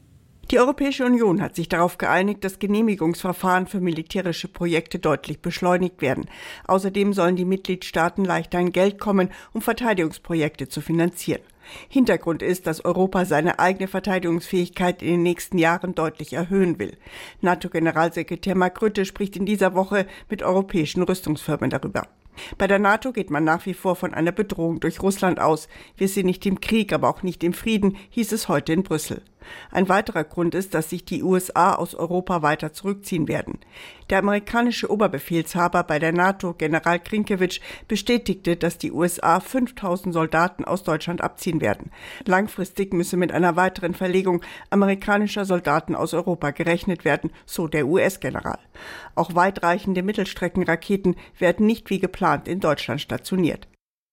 Die Europäische Union hat sich darauf geeinigt, dass Genehmigungsverfahren für militärische Projekte deutlich beschleunigt werden. Außerdem sollen die Mitgliedstaaten leichter an Geld kommen, um Verteidigungsprojekte zu finanzieren. Hintergrund ist, dass Europa seine eigene Verteidigungsfähigkeit in den nächsten Jahren deutlich erhöhen will. NATO-Generalsekretär Mark Rutte spricht in dieser Woche mit europäischen Rüstungsfirmen darüber. Bei der NATO geht man nach wie vor von einer Bedrohung durch Russland aus. Wir sind nicht im Krieg, aber auch nicht im Frieden, hieß es heute in Brüssel. Ein weiterer Grund ist, dass sich die USA aus Europa weiter zurückziehen werden. Der amerikanische Oberbefehlshaber bei der NATO, General Grinkiewicz, bestätigte, dass die USA 5.000 Soldaten aus Deutschland abziehen werden. Langfristig müsse mit einer weiteren Verlegung amerikanischer Soldaten aus Europa gerechnet werden, so der US-General. Auch weitreichende Mittelstreckenraketen werden nicht wie geplant in Deutschland stationiert.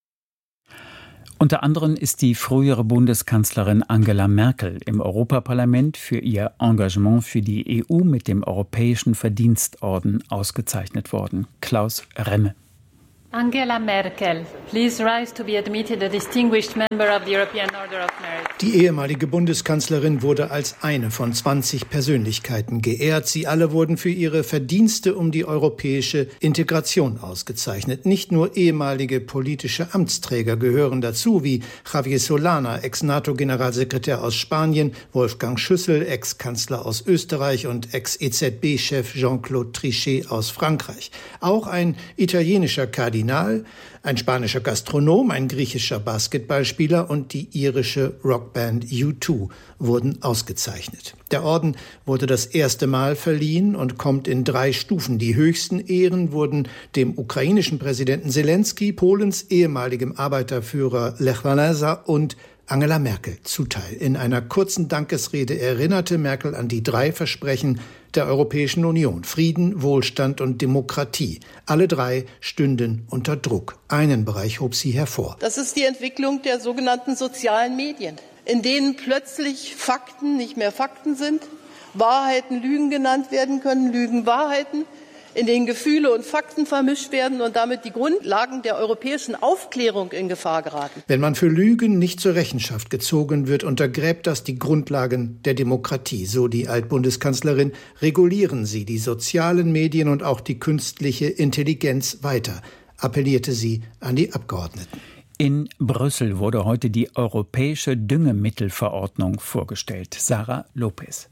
Unter anderem ist die frühere Bundeskanzlerin Angela Merkel im Europaparlament für ihr Engagement für die EU mit dem Europäischen Verdienstorden ausgezeichnet worden. Klaus Remme. Angela Merkel, please rise to be admitted a distinguished member of the European Order of Merit. Die ehemalige Bundeskanzlerin wurde als eine von 20 Persönlichkeiten geehrt. Sie alle wurden für ihre Verdienste um die europäische Integration ausgezeichnet. Nicht nur ehemalige politische Amtsträger gehören dazu, wie Javier Solana, Ex-NATO-Generalsekretär aus Spanien, Wolfgang Schüssel, Ex-Kanzler aus Österreich und Ex-EZB-Chef Jean-Claude Trichet aus Frankreich. Auch ein italienischer Kardinal, ein spanischer Gastronom, ein griechischer Basketballspieler und die irische Rockband U2 wurden ausgezeichnet. Der Orden wurde das erste Mal verliehen und kommt in 3 Stufen. Die höchsten Ehren wurden dem ukrainischen Präsidenten Selenskyj, Polens ehemaligem Arbeiterführer Lech Wałęsa und Angela Merkel zuteil. In einer kurzen Dankesrede erinnerte Merkel an die 3 Versprechen der Europäischen Union: Frieden, Wohlstand und Demokratie. Alle 3 stünden unter Druck. Einen Bereich hob sie hervor. Das ist die Entwicklung der sogenannten sozialen Medien, in denen plötzlich Fakten nicht mehr Fakten sind, Wahrheiten Lügen genannt werden können, Lügen Wahrheiten, in denen Gefühle und Fakten vermischt werden und damit die Grundlagen der europäischen Aufklärung in Gefahr geraten. Wenn man für Lügen nicht zur Rechenschaft gezogen wird, untergräbt das die Grundlagen der Demokratie. So die Altbundeskanzlerin. Regulieren Sie die sozialen Medien und auch die künstliche Intelligenz weiter, appellierte sie an die Abgeordneten. In Brüssel wurde heute die Europäische Düngemittelverordnung vorgestellt. Sarah Lopez.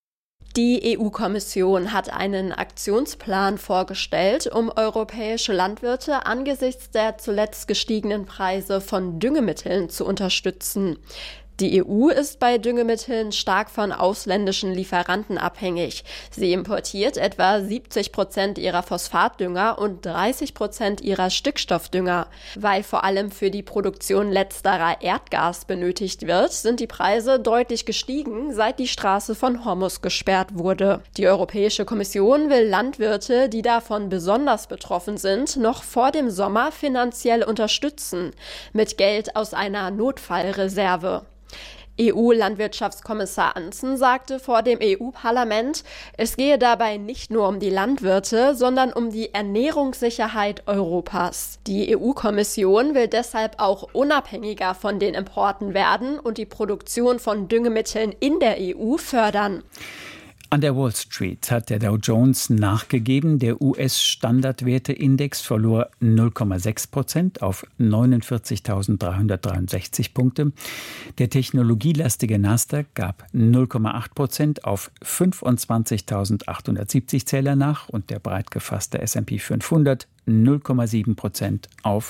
Die EU-Kommission hat einen Aktionsplan vorgestellt, um europäische Landwirte angesichts der zuletzt gestiegenen Preise von Düngemitteln zu unterstützen. Die EU ist bei Düngemitteln stark von ausländischen Lieferanten abhängig. Sie importiert etwa 70% ihrer Phosphatdünger und 30% ihrer Stickstoffdünger. Weil vor allem für die Produktion letzterer Erdgas benötigt wird, sind die Preise deutlich gestiegen, seit die Straße von Hormuz gesperrt wurde. Die Europäische Kommission will Landwirte, die davon besonders betroffen sind, noch vor dem Sommer finanziell unterstützen, mit Geld aus einer Notfallreserve. EU-Landwirtschaftskommissar Ansson sagte vor dem EU-Parlament, es gehe dabei nicht nur um die Landwirte, sondern um die Ernährungssicherheit Europas. Die EU-Kommission will deshalb auch unabhängiger von den Importen werden und die Produktion von Düngemitteln in der EU fördern. An der Wall Street hat der Dow Jones nachgegeben. Der US-Standardwerteindex verlor 0,6% auf 49.363 Punkte. Der technologielastige Nasdaq gab 0,8% auf 25.870 Zähler nach und der breit gefasste S&P 500 0,7% auf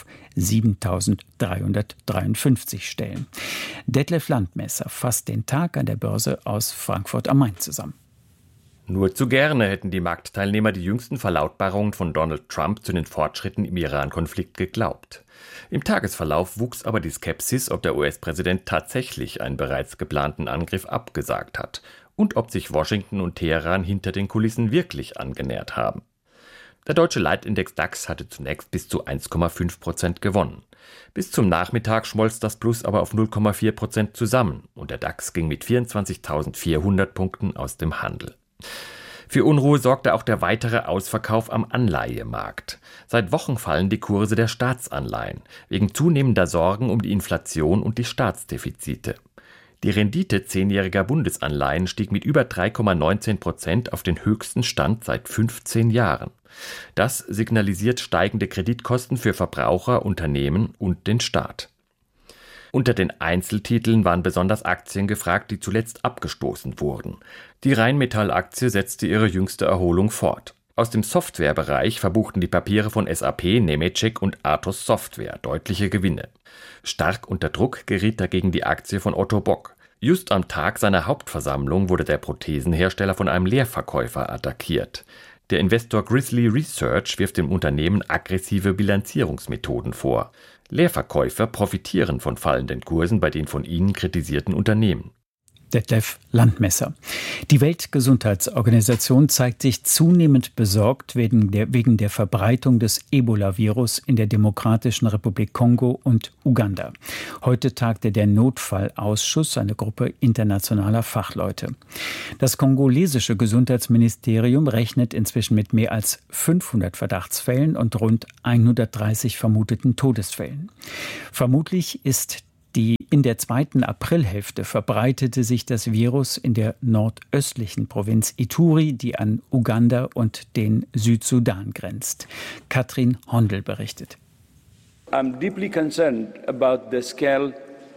7.353 Stellen. Detlef Landmesser fasst den Tag an der Börse aus Frankfurt am Main zusammen. Nur zu gerne hätten die Marktteilnehmer die jüngsten Verlautbarungen von Donald Trump zu den Fortschritten im Iran-Konflikt geglaubt. Im Tagesverlauf wuchs aber die Skepsis, ob der US-Präsident tatsächlich einen bereits geplanten Angriff abgesagt hat und ob sich Washington und Teheran hinter den Kulissen wirklich angenähert haben. Der deutsche Leitindex DAX hatte zunächst bis zu 1,5% gewonnen. Bis zum Nachmittag schmolz das Plus aber auf 0,4% zusammen und der DAX ging mit 24.400 Punkten aus dem Handel. Für Unruhe sorgte auch der weitere Ausverkauf am Anleihemarkt. Seit Wochen fallen die Kurse der Staatsanleihen, wegen zunehmender Sorgen um die Inflation und die Staatsdefizite. Die Rendite 10-jähriger Bundesanleihen stieg mit über 3,19% auf den höchsten Stand seit 15 Jahren. Das signalisiert steigende Kreditkosten für Verbraucher, Unternehmen und den Staat. Unter den Einzeltiteln waren besonders Aktien gefragt, die zuletzt abgestoßen wurden. Die Rheinmetall-Aktie setzte ihre jüngste Erholung fort. Aus dem Softwarebereich verbuchten die Papiere von SAP, Nemetschek und Atos Software deutliche Gewinne. Stark unter Druck geriet dagegen die Aktie von Otto Bock. Just am Tag seiner Hauptversammlung wurde der Prothesenhersteller von einem Leerverkäufer attackiert. Der Investor Grizzly Research wirft dem Unternehmen aggressive Bilanzierungsmethoden vor. Leerverkäufer profitieren von fallenden Kursen bei den von ihnen kritisierten Unternehmen. Detlef Landmesser. Die Weltgesundheitsorganisation zeigt sich zunehmend besorgt wegen der Verbreitung des Ebola-Virus in der Demokratischen Republik Kongo und Uganda. Heute tagte der Notfallausschuss, eine Gruppe internationaler Fachleute. Das kongolesische Gesundheitsministerium rechnet inzwischen mit mehr als 500 Verdachtsfällen und rund 130 vermuteten Todesfällen. Vermutlich ist in der zweiten Aprilhälfte verbreitete sich das Virus in der nordöstlichen Provinz Ituri, die an Uganda und den Südsudan grenzt. Katrin Hondel berichtet. I'm deeply concerned about the scale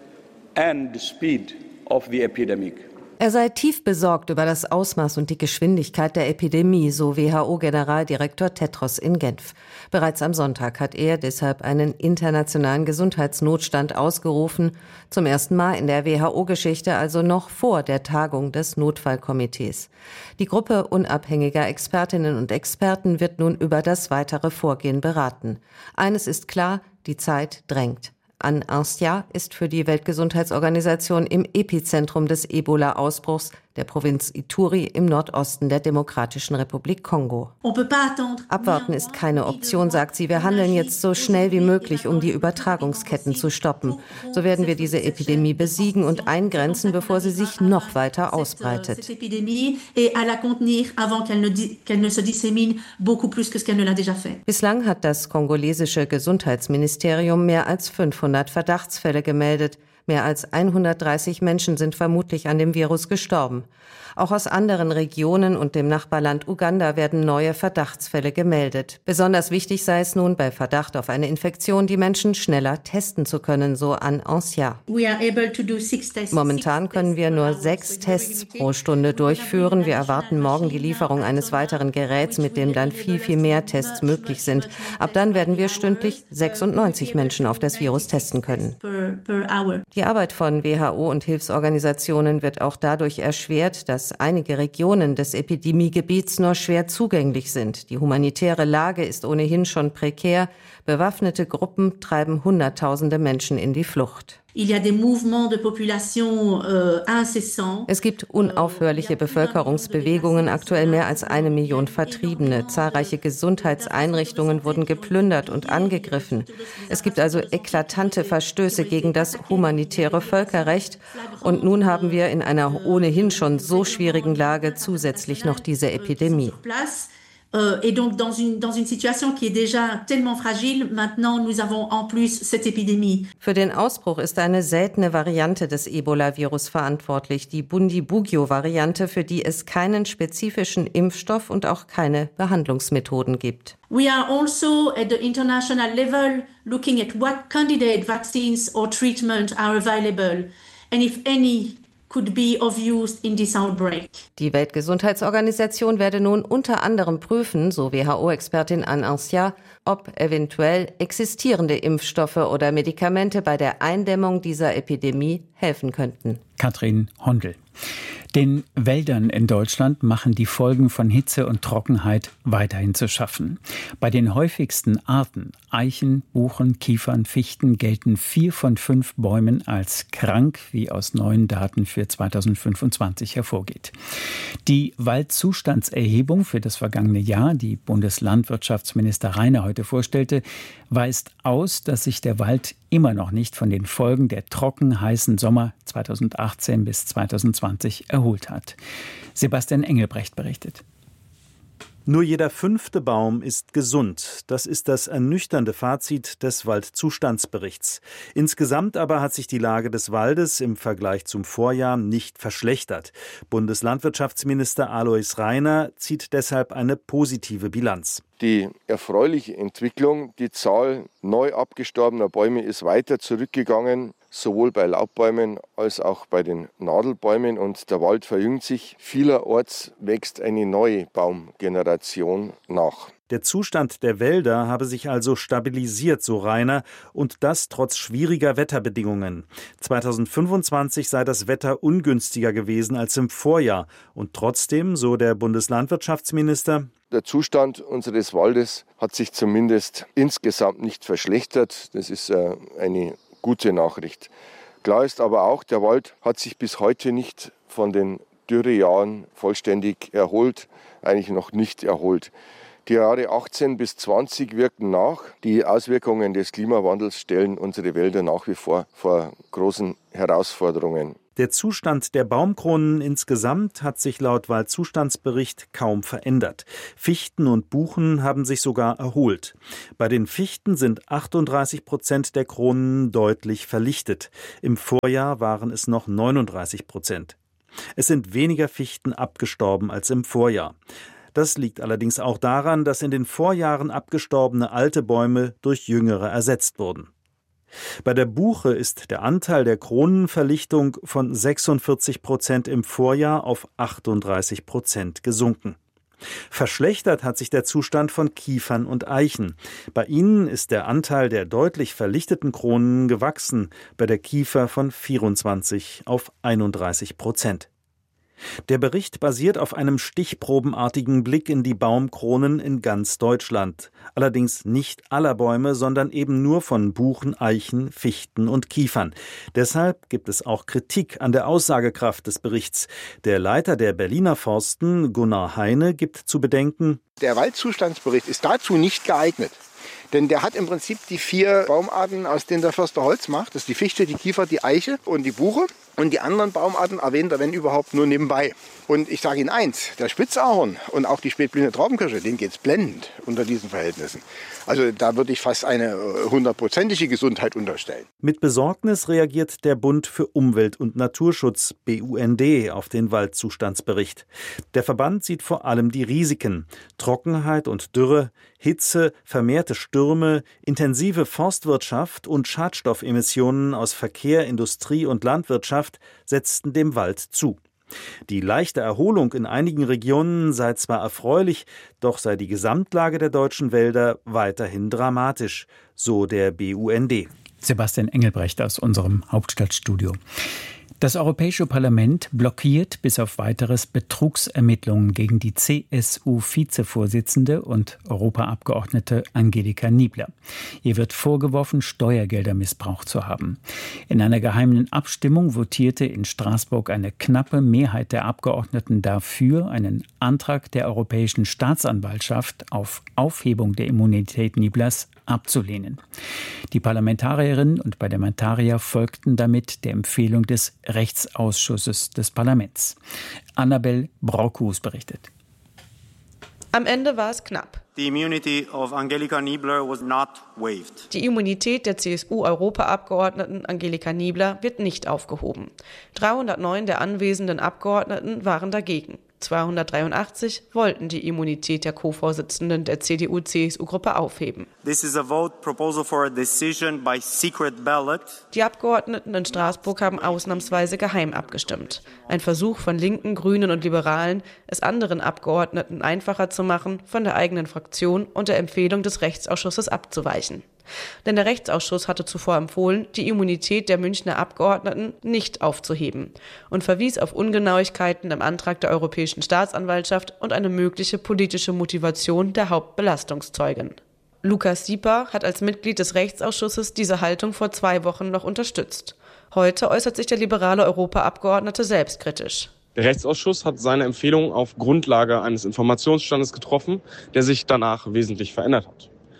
and the speed of the epidemic. Er sei tief besorgt über das Ausmaß und die Geschwindigkeit der Epidemie, so WHO-Generaldirektor Tedros in Genf. Bereits am Sonntag hat er deshalb einen internationalen Gesundheitsnotstand ausgerufen, zum ersten Mal in der WHO-Geschichte, also noch vor der Tagung des Notfallkomitees. Die Gruppe unabhängiger Expertinnen und Experten wird nun über das weitere Vorgehen beraten. Eines ist klar, die Zeit drängt. An-Arsya ist für die Weltgesundheitsorganisation im Epizentrum des Ebola-Ausbruchs der Provinz Ituri im Nordosten der Demokratischen Republik Kongo. Abwarten ist keine Option, sagt sie. Wir handeln jetzt so schnell wie möglich, um die Übertragungsketten zu stoppen. So werden wir diese Epidemie besiegen und eingrenzen, bevor sie sich noch weiter ausbreitet. Bislang hat das kongolesische Gesundheitsministerium mehr als 500 Verdachtsfälle gemeldet. Mehr als 130 Menschen sind vermutlich an dem Virus gestorben. Auch aus anderen Regionen und dem Nachbarland Uganda werden neue Verdachtsfälle gemeldet. Besonders wichtig sei es nun, bei Verdacht auf eine Infektion die Menschen schneller testen zu können, so An-Arsya. Momentan können wir nur 6 Tests pro Stunde durchführen. Wir erwarten morgen die Lieferung eines weiteren Geräts, mit dem dann viel mehr Tests möglich sind. Ab dann werden wir stündlich 96 Menschen auf das Virus testen können. Die Arbeit von WHO und Hilfsorganisationen wird auch dadurch erschwert, dass einige Regionen des Epidemiegebiets nur schwer zugänglich sind. Die humanitäre Lage ist ohnehin schon prekär. Bewaffnete Gruppen treiben Hunderttausende Menschen in die Flucht. Es gibt unaufhörliche Bevölkerungsbewegungen, aktuell mehr als 1 Million Vertriebene. Zahlreiche Gesundheitseinrichtungen wurden geplündert und angegriffen. Es gibt also eklatante Verstöße gegen das humanitäre Völkerrecht. Und nun haben wir in einer ohnehin schon so schwierigen Lage zusätzlich noch diese Epidemie. Et donc dans une situation qui est déjà tellement fragile, maintenant nous avons en plus cette épidémie. Für den Ausbruch ist eine seltene Variante des Ebola-Virus verantwortlich, die Bundibugyo-Variante, für die es keinen spezifischen Impfstoff und auch keine Behandlungsmethoden gibt. We are also at the international level looking at what candidate vaccines or treatment are available and if any could be of use in this outbreak. Die Weltgesundheitsorganisation werde nun unter anderem prüfen, so WHO-Expertin An-Arsya, ob eventuell existierende Impfstoffe oder Medikamente bei der Eindämmung dieser Epidemie helfen könnten. Katrin Hondel. Den Wäldern in Deutschland machen die Folgen von Hitze und Trockenheit weiterhin zu schaffen. Bei den häufigsten Arten, Eichen, Buchen, Kiefern, Fichten, gelten 4 von 5 Bäumen als krank, wie aus neuen Daten für 2025 hervorgeht. Die Waldzustandserhebung für das vergangene Jahr, die Bundeslandwirtschaftsminister Rainer heute vorstellte, weist aus, dass sich der Wald immer noch nicht von den Folgen der heißen Sommer 2018 bis 2020 erholt hat. Sebastian Engelbrecht berichtet. Nur jeder 5. Baum ist gesund. Das ist das ernüchternde Fazit des Waldzustandsberichts. Insgesamt aber hat sich die Lage des Waldes im Vergleich zum Vorjahr nicht verschlechtert. Bundeslandwirtschaftsminister Alois Rainer zieht deshalb eine positive Bilanz. Die erfreuliche Entwicklung, die Zahl neu abgestorbener Bäume ist weiter zurückgegangen, sowohl bei Laubbäumen als auch bei den Nadelbäumen, und der Wald verjüngt sich. Vielerorts wächst eine neue Baumgeneration nach. Der Zustand der Wälder habe sich also stabilisiert, so Rainer, und das trotz schwieriger Wetterbedingungen. 2025 sei das Wetter ungünstiger gewesen als im Vorjahr. Und trotzdem, so der Bundeslandwirtschaftsminister: Der Zustand unseres Waldes hat sich zumindest insgesamt nicht verschlechtert. Das ist eine gute Nachricht. Klar ist aber auch, der Wald hat sich bis heute nicht von den Dürrejahren vollständig erholt, eigentlich noch nicht erholt. Die Jahre 18 bis 20 wirken nach. Die Auswirkungen des Klimawandels stellen unsere Wälder nach wie vor großen Herausforderungen. Der Zustand der Baumkronen insgesamt hat sich laut Waldzustandsbericht kaum verändert. Fichten und Buchen haben sich sogar erholt. Bei den Fichten sind 38% der Kronen deutlich verlichtet. Im Vorjahr waren es noch 39%. Es sind weniger Fichten abgestorben als im Vorjahr. Das liegt allerdings auch daran, dass in den Vorjahren abgestorbene alte Bäume durch jüngere ersetzt wurden. Bei der Buche ist der Anteil der Kronenverlichtung von 46% im Vorjahr auf 38% gesunken. Verschlechtert hat sich der Zustand von Kiefern und Eichen. Bei ihnen ist der Anteil der deutlich verlichteten Kronen gewachsen, bei der Kiefer von 24 auf 31%. Der Bericht basiert auf einem stichprobenartigen Blick in die Baumkronen in ganz Deutschland. Allerdings nicht aller Bäume, sondern eben nur von Buchen, Eichen, Fichten und Kiefern. Deshalb gibt es auch Kritik an der Aussagekraft des Berichts. Der Leiter der Berliner Forsten, Gunnar Heine, gibt zu bedenken: Der Waldzustandsbericht ist dazu nicht geeignet. Denn der hat im Prinzip die 4 Baumarten, aus denen der Förster Holz macht. Das ist die Fichte, die Kiefer, die Eiche und die Buche. Und die anderen Baumarten erwähnt er, wenn überhaupt, nur nebenbei. Und ich sage Ihnen eins, der Spitzahorn und auch die spätblühende Traubenkirsche, denen geht es blendend unter diesen Verhältnissen. Also da würde ich fast eine 100%ige Gesundheit unterstellen. Mit Besorgnis reagiert der Bund für Umwelt und Naturschutz, BUND, auf den Waldzustandsbericht. Der Verband sieht vor allem die Risiken: Trockenheit und Dürre, Hitze, vermehrte Stürme, intensive Forstwirtschaft und Schadstoffemissionen aus Verkehr, Industrie und Landwirtschaft setzten dem Wald zu. Die leichte Erholung in einigen Regionen sei zwar erfreulich, doch sei die Gesamtlage der deutschen Wälder weiterhin dramatisch, so der BUND. Sebastian Engelbrecht aus unserem Hauptstadtstudio. Das Europäische Parlament blockiert bis auf weiteres Betrugsermittlungen gegen die CSU-Vizevorsitzende und Europaabgeordnete Angelika Niebler. Ihr wird vorgeworfen, Steuergelder missbraucht zu haben. In einer geheimen Abstimmung votierte in Straßburg eine knappe Mehrheit der Abgeordneten dafür, einen Antrag der Europäischen Staatsanwaltschaft auf Aufhebung der Immunität Nieblers abzulehnen. Die Parlamentarierinnen und Parlamentarier folgten damit der Empfehlung des Rechtsausschusses des Parlaments. Annabel Brockhus berichtet. Am Ende war es knapp. The immunity of Angelika Niebler was not waived. Die Immunität der CSU-Europaabgeordneten Angelika Niebler wird nicht aufgehoben. 309 der anwesenden Abgeordneten waren dagegen. 283 wollten die Immunität der Co-Vorsitzenden der CDU-CSU-Gruppe aufheben. This is a vote proposal for a decision by secret ballot. Die Abgeordneten in Straßburg haben ausnahmsweise geheim abgestimmt. Ein Versuch von Linken, Grünen und Liberalen, es anderen Abgeordneten einfacher zu machen, von der eigenen Fraktion und der Empfehlung des Rechtsausschusses abzuweichen. Denn der Rechtsausschuss hatte zuvor empfohlen, die Immunität der Münchner Abgeordneten nicht aufzuheben und verwies auf Ungenauigkeiten im Antrag der Europäischen Staatsanwaltschaft und eine mögliche politische Motivation der Hauptbelastungszeugin. Lukas Sieper hat als Mitglied des Rechtsausschusses diese Haltung vor 2 Wochen noch unterstützt. Heute äußert sich der liberale Europaabgeordnete selbstkritisch. Der Rechtsausschuss hat seine Empfehlung auf Grundlage eines Informationsstandes getroffen, der sich danach wesentlich verändert hat.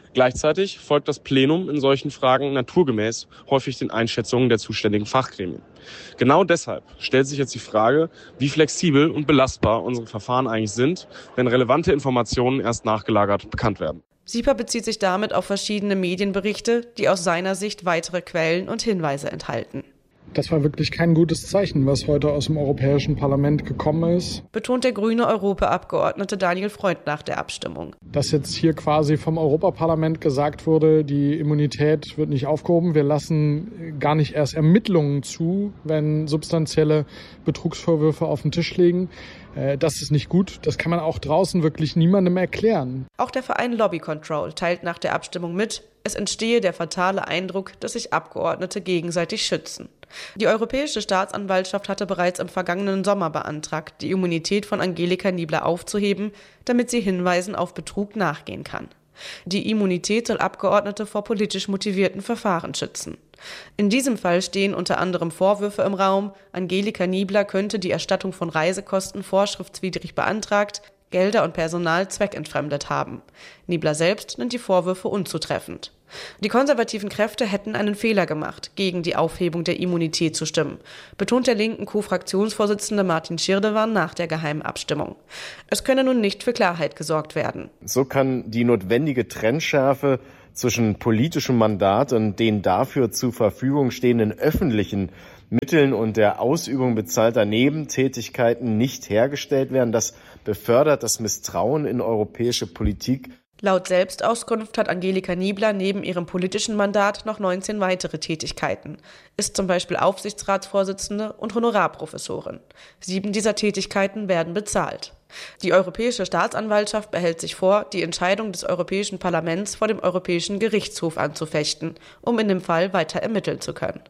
Gleichzeitig folgt das Plenum in solchen Fragen naturgemäß häufig den Einschätzungen der zuständigen Fachgremien. Genau deshalb stellt sich jetzt die Frage, wie flexibel und belastbar unsere Verfahren eigentlich sind, wenn relevante Informationen erst nachgelagert bekannt werden. SIPA bezieht sich damit auf verschiedene Medienberichte, die aus seiner Sicht weitere Quellen und Hinweise enthalten. Das war wirklich kein gutes Zeichen, was heute aus dem Europäischen Parlament gekommen ist. Betont der grüne Europaabgeordnete Daniel Freund nach der Abstimmung. Dass jetzt hier quasi vom Europaparlament gesagt wurde, die Immunität wird nicht aufgehoben. Wir lassen gar nicht erst Ermittlungen zu, wenn substanzielle Betrugsvorwürfe auf den Tisch liegen. Das ist nicht gut. Das kann man auch draußen wirklich niemandem erklären. Auch der Verein Lobby Control teilt nach der Abstimmung mit, es entstehe der fatale Eindruck, dass sich Abgeordnete gegenseitig schützen. Die Europäische Staatsanwaltschaft hatte bereits im vergangenen Sommer beantragt, die Immunität von Angelika Niebler aufzuheben, damit sie Hinweisen auf Betrug nachgehen kann. Die Immunität soll Abgeordnete vor politisch motivierten Verfahren schützen. In diesem Fall stehen unter anderem Vorwürfe im Raum, Angelika Niebler könnte die Erstattung von Reisekosten vorschriftswidrig beantragt, Gelder und Personal zweckentfremdet haben. Niebler selbst nennt die Vorwürfe unzutreffend. Die konservativen Kräfte hätten einen Fehler gemacht, gegen die Aufhebung der Immunität zu stimmen, betont der linken Co-Fraktionsvorsitzende Martin Schirdewan nach der geheimen Abstimmung. Es könne nun nicht für Klarheit gesorgt werden. So kann die notwendige Trennschärfe zwischen politischem Mandat und den dafür zur Verfügung stehenden öffentlichen Mitteln und der Ausübung bezahlter Nebentätigkeiten nicht hergestellt werden. Das befördert das Misstrauen in europäische Politik. Laut Selbstauskunft hat Angelika Niebler neben ihrem politischen Mandat noch 19 weitere Tätigkeiten, ist zum Beispiel Aufsichtsratsvorsitzende und Honorarprofessorin. 7 dieser Tätigkeiten werden bezahlt. Die Europäische Staatsanwaltschaft behält sich vor, die Entscheidung des Europäischen Parlaments vor dem Europäischen Gerichtshof anzufechten, um in dem Fall weiter ermitteln zu können.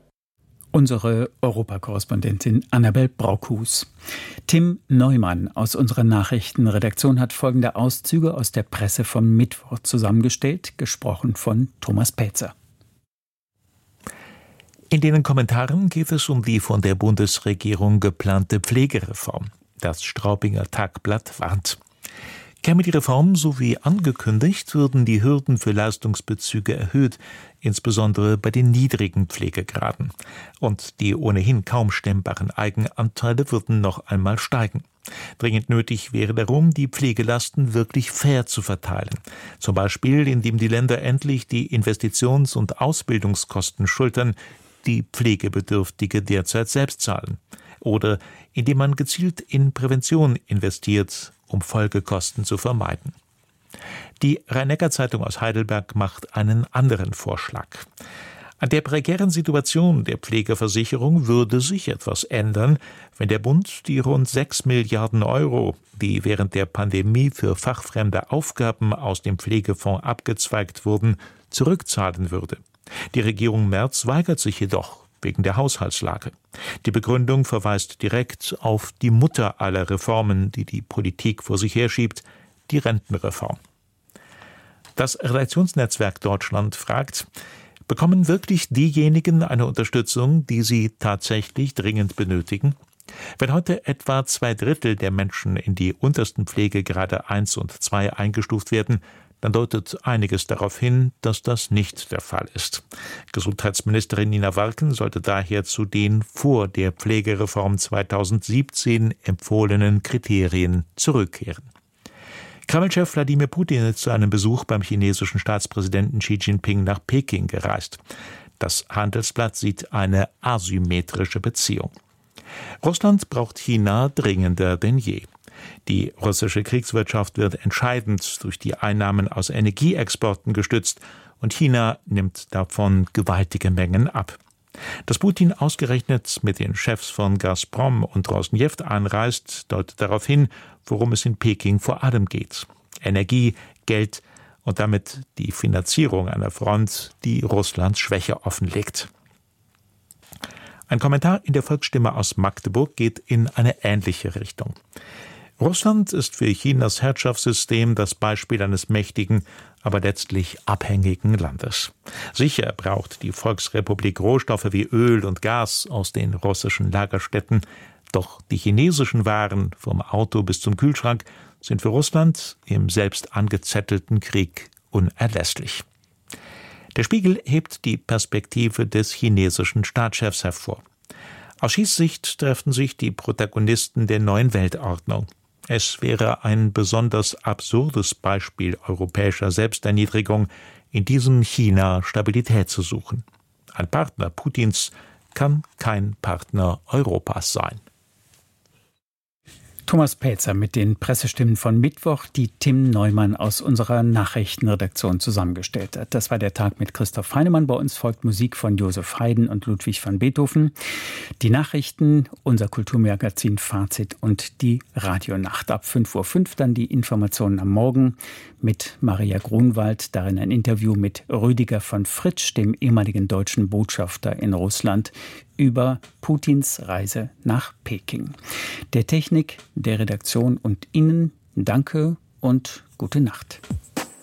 Unsere Europakorrespondentin Annabel Braukhus. Tim Neumann aus unserer Nachrichtenredaktion hat folgende Auszüge aus der Presse vom Mittwoch zusammengestellt, gesprochen von Thomas Pätzer. In den Kommentaren geht es um die von der Bundesregierung geplante Pflegereform. Das Straubinger Tagblatt warnt. Käme die Reform so wie angekündigt, würden die Hürden für Leistungsbezüge erhöht, insbesondere bei den niedrigen Pflegegraden. Und die ohnehin kaum stemmbaren Eigenanteile würden noch einmal steigen. Dringend nötig wäre darum, die Pflegelasten wirklich fair zu verteilen. Zum Beispiel, indem die Länder endlich die Investitions- und Ausbildungskosten schultern, die Pflegebedürftige derzeit selbst zahlen. Oder indem man gezielt in Prävention investiert, um Folgekosten zu vermeiden. Die Rhein-Neckar-Zeitung aus Heidelberg macht einen anderen Vorschlag. An der prekären Situation der Pflegeversicherung würde sich etwas ändern, wenn der Bund die rund 6 Milliarden Euro, die während der Pandemie für fachfremde Aufgaben aus dem Pflegefonds abgezweigt wurden, zurückzahlen würde. Die Regierung Merz weigert sich jedoch wegen der Haushaltslage. Die Begründung verweist direkt auf die Mutter aller Reformen, die die Politik vor sich herschiebt, die Rentenreform. Das Redaktionsnetzwerk Deutschland fragt, bekommen wirklich diejenigen eine Unterstützung, die sie tatsächlich dringend benötigen? Wenn heute etwa 2/3 der Menschen in die untersten Pflegegrade 1 und 2 eingestuft werden, dann deutet einiges darauf hin, dass das nicht der Fall ist. Gesundheitsministerin Nina Walken sollte daher zu den vor der Pflegereform 2017 empfohlenen Kriterien zurückkehren. Kreml-Chef Wladimir Putin ist zu einem Besuch beim chinesischen Staatspräsidenten Xi Jinping nach Peking gereist. Das Handelsblatt sieht eine asymmetrische Beziehung. Russland braucht China dringender denn je. Die russische Kriegswirtschaft wird entscheidend durch die Einnahmen aus Energieexporten gestützt und China nimmt davon gewaltige Mengen ab. Dass Putin ausgerechnet mit den Chefs von Gazprom und Rosneft anreist, deutet darauf hin, worum es in Peking vor allem geht. Energie, Geld und damit die Finanzierung einer Front, die Russlands Schwäche offenlegt. Ein Kommentar in der Volksstimme aus Magdeburg geht in eine ähnliche Richtung. Russland ist für Chinas Herrschaftssystem das Beispiel eines mächtigen, aber letztlich abhängigen Landes. Sicher braucht die Volksrepublik Rohstoffe wie Öl und Gas aus den russischen Lagerstätten, doch die chinesischen Waren vom Auto bis zum Kühlschrank sind für Russland im selbst angezettelten Krieg unerlässlich. Der Spiegel hebt die Perspektive des chinesischen Staatschefs hervor. Aus Schießsicht treffen sich die Protagonisten der neuen Weltordnung. Es wäre ein besonders absurdes Beispiel europäischer Selbsterniedrigung, in diesem China Stabilität zu suchen. Ein Partner Putins kann kein Partner Europas sein. Thomas Pelzer mit den Pressestimmen von Mittwoch, die Tim Neumann aus unserer Nachrichtenredaktion zusammengestellt hat. Das war der Tag mit Christoph Heinemann. Bei uns folgt Musik von Josef Haydn und Ludwig van Beethoven. Die Nachrichten, unser Kulturmagazin Fazit und die Radionacht. Ab 5:05 Uhr dann die Informationen am Morgen mit Maria Grunwald. Darin ein Interview mit Rüdiger von Fritsch, dem ehemaligen deutschen Botschafter in Russland, über Putins Reise nach Peking. Der Technik, der Redaktion und Ihnen danke und gute Nacht.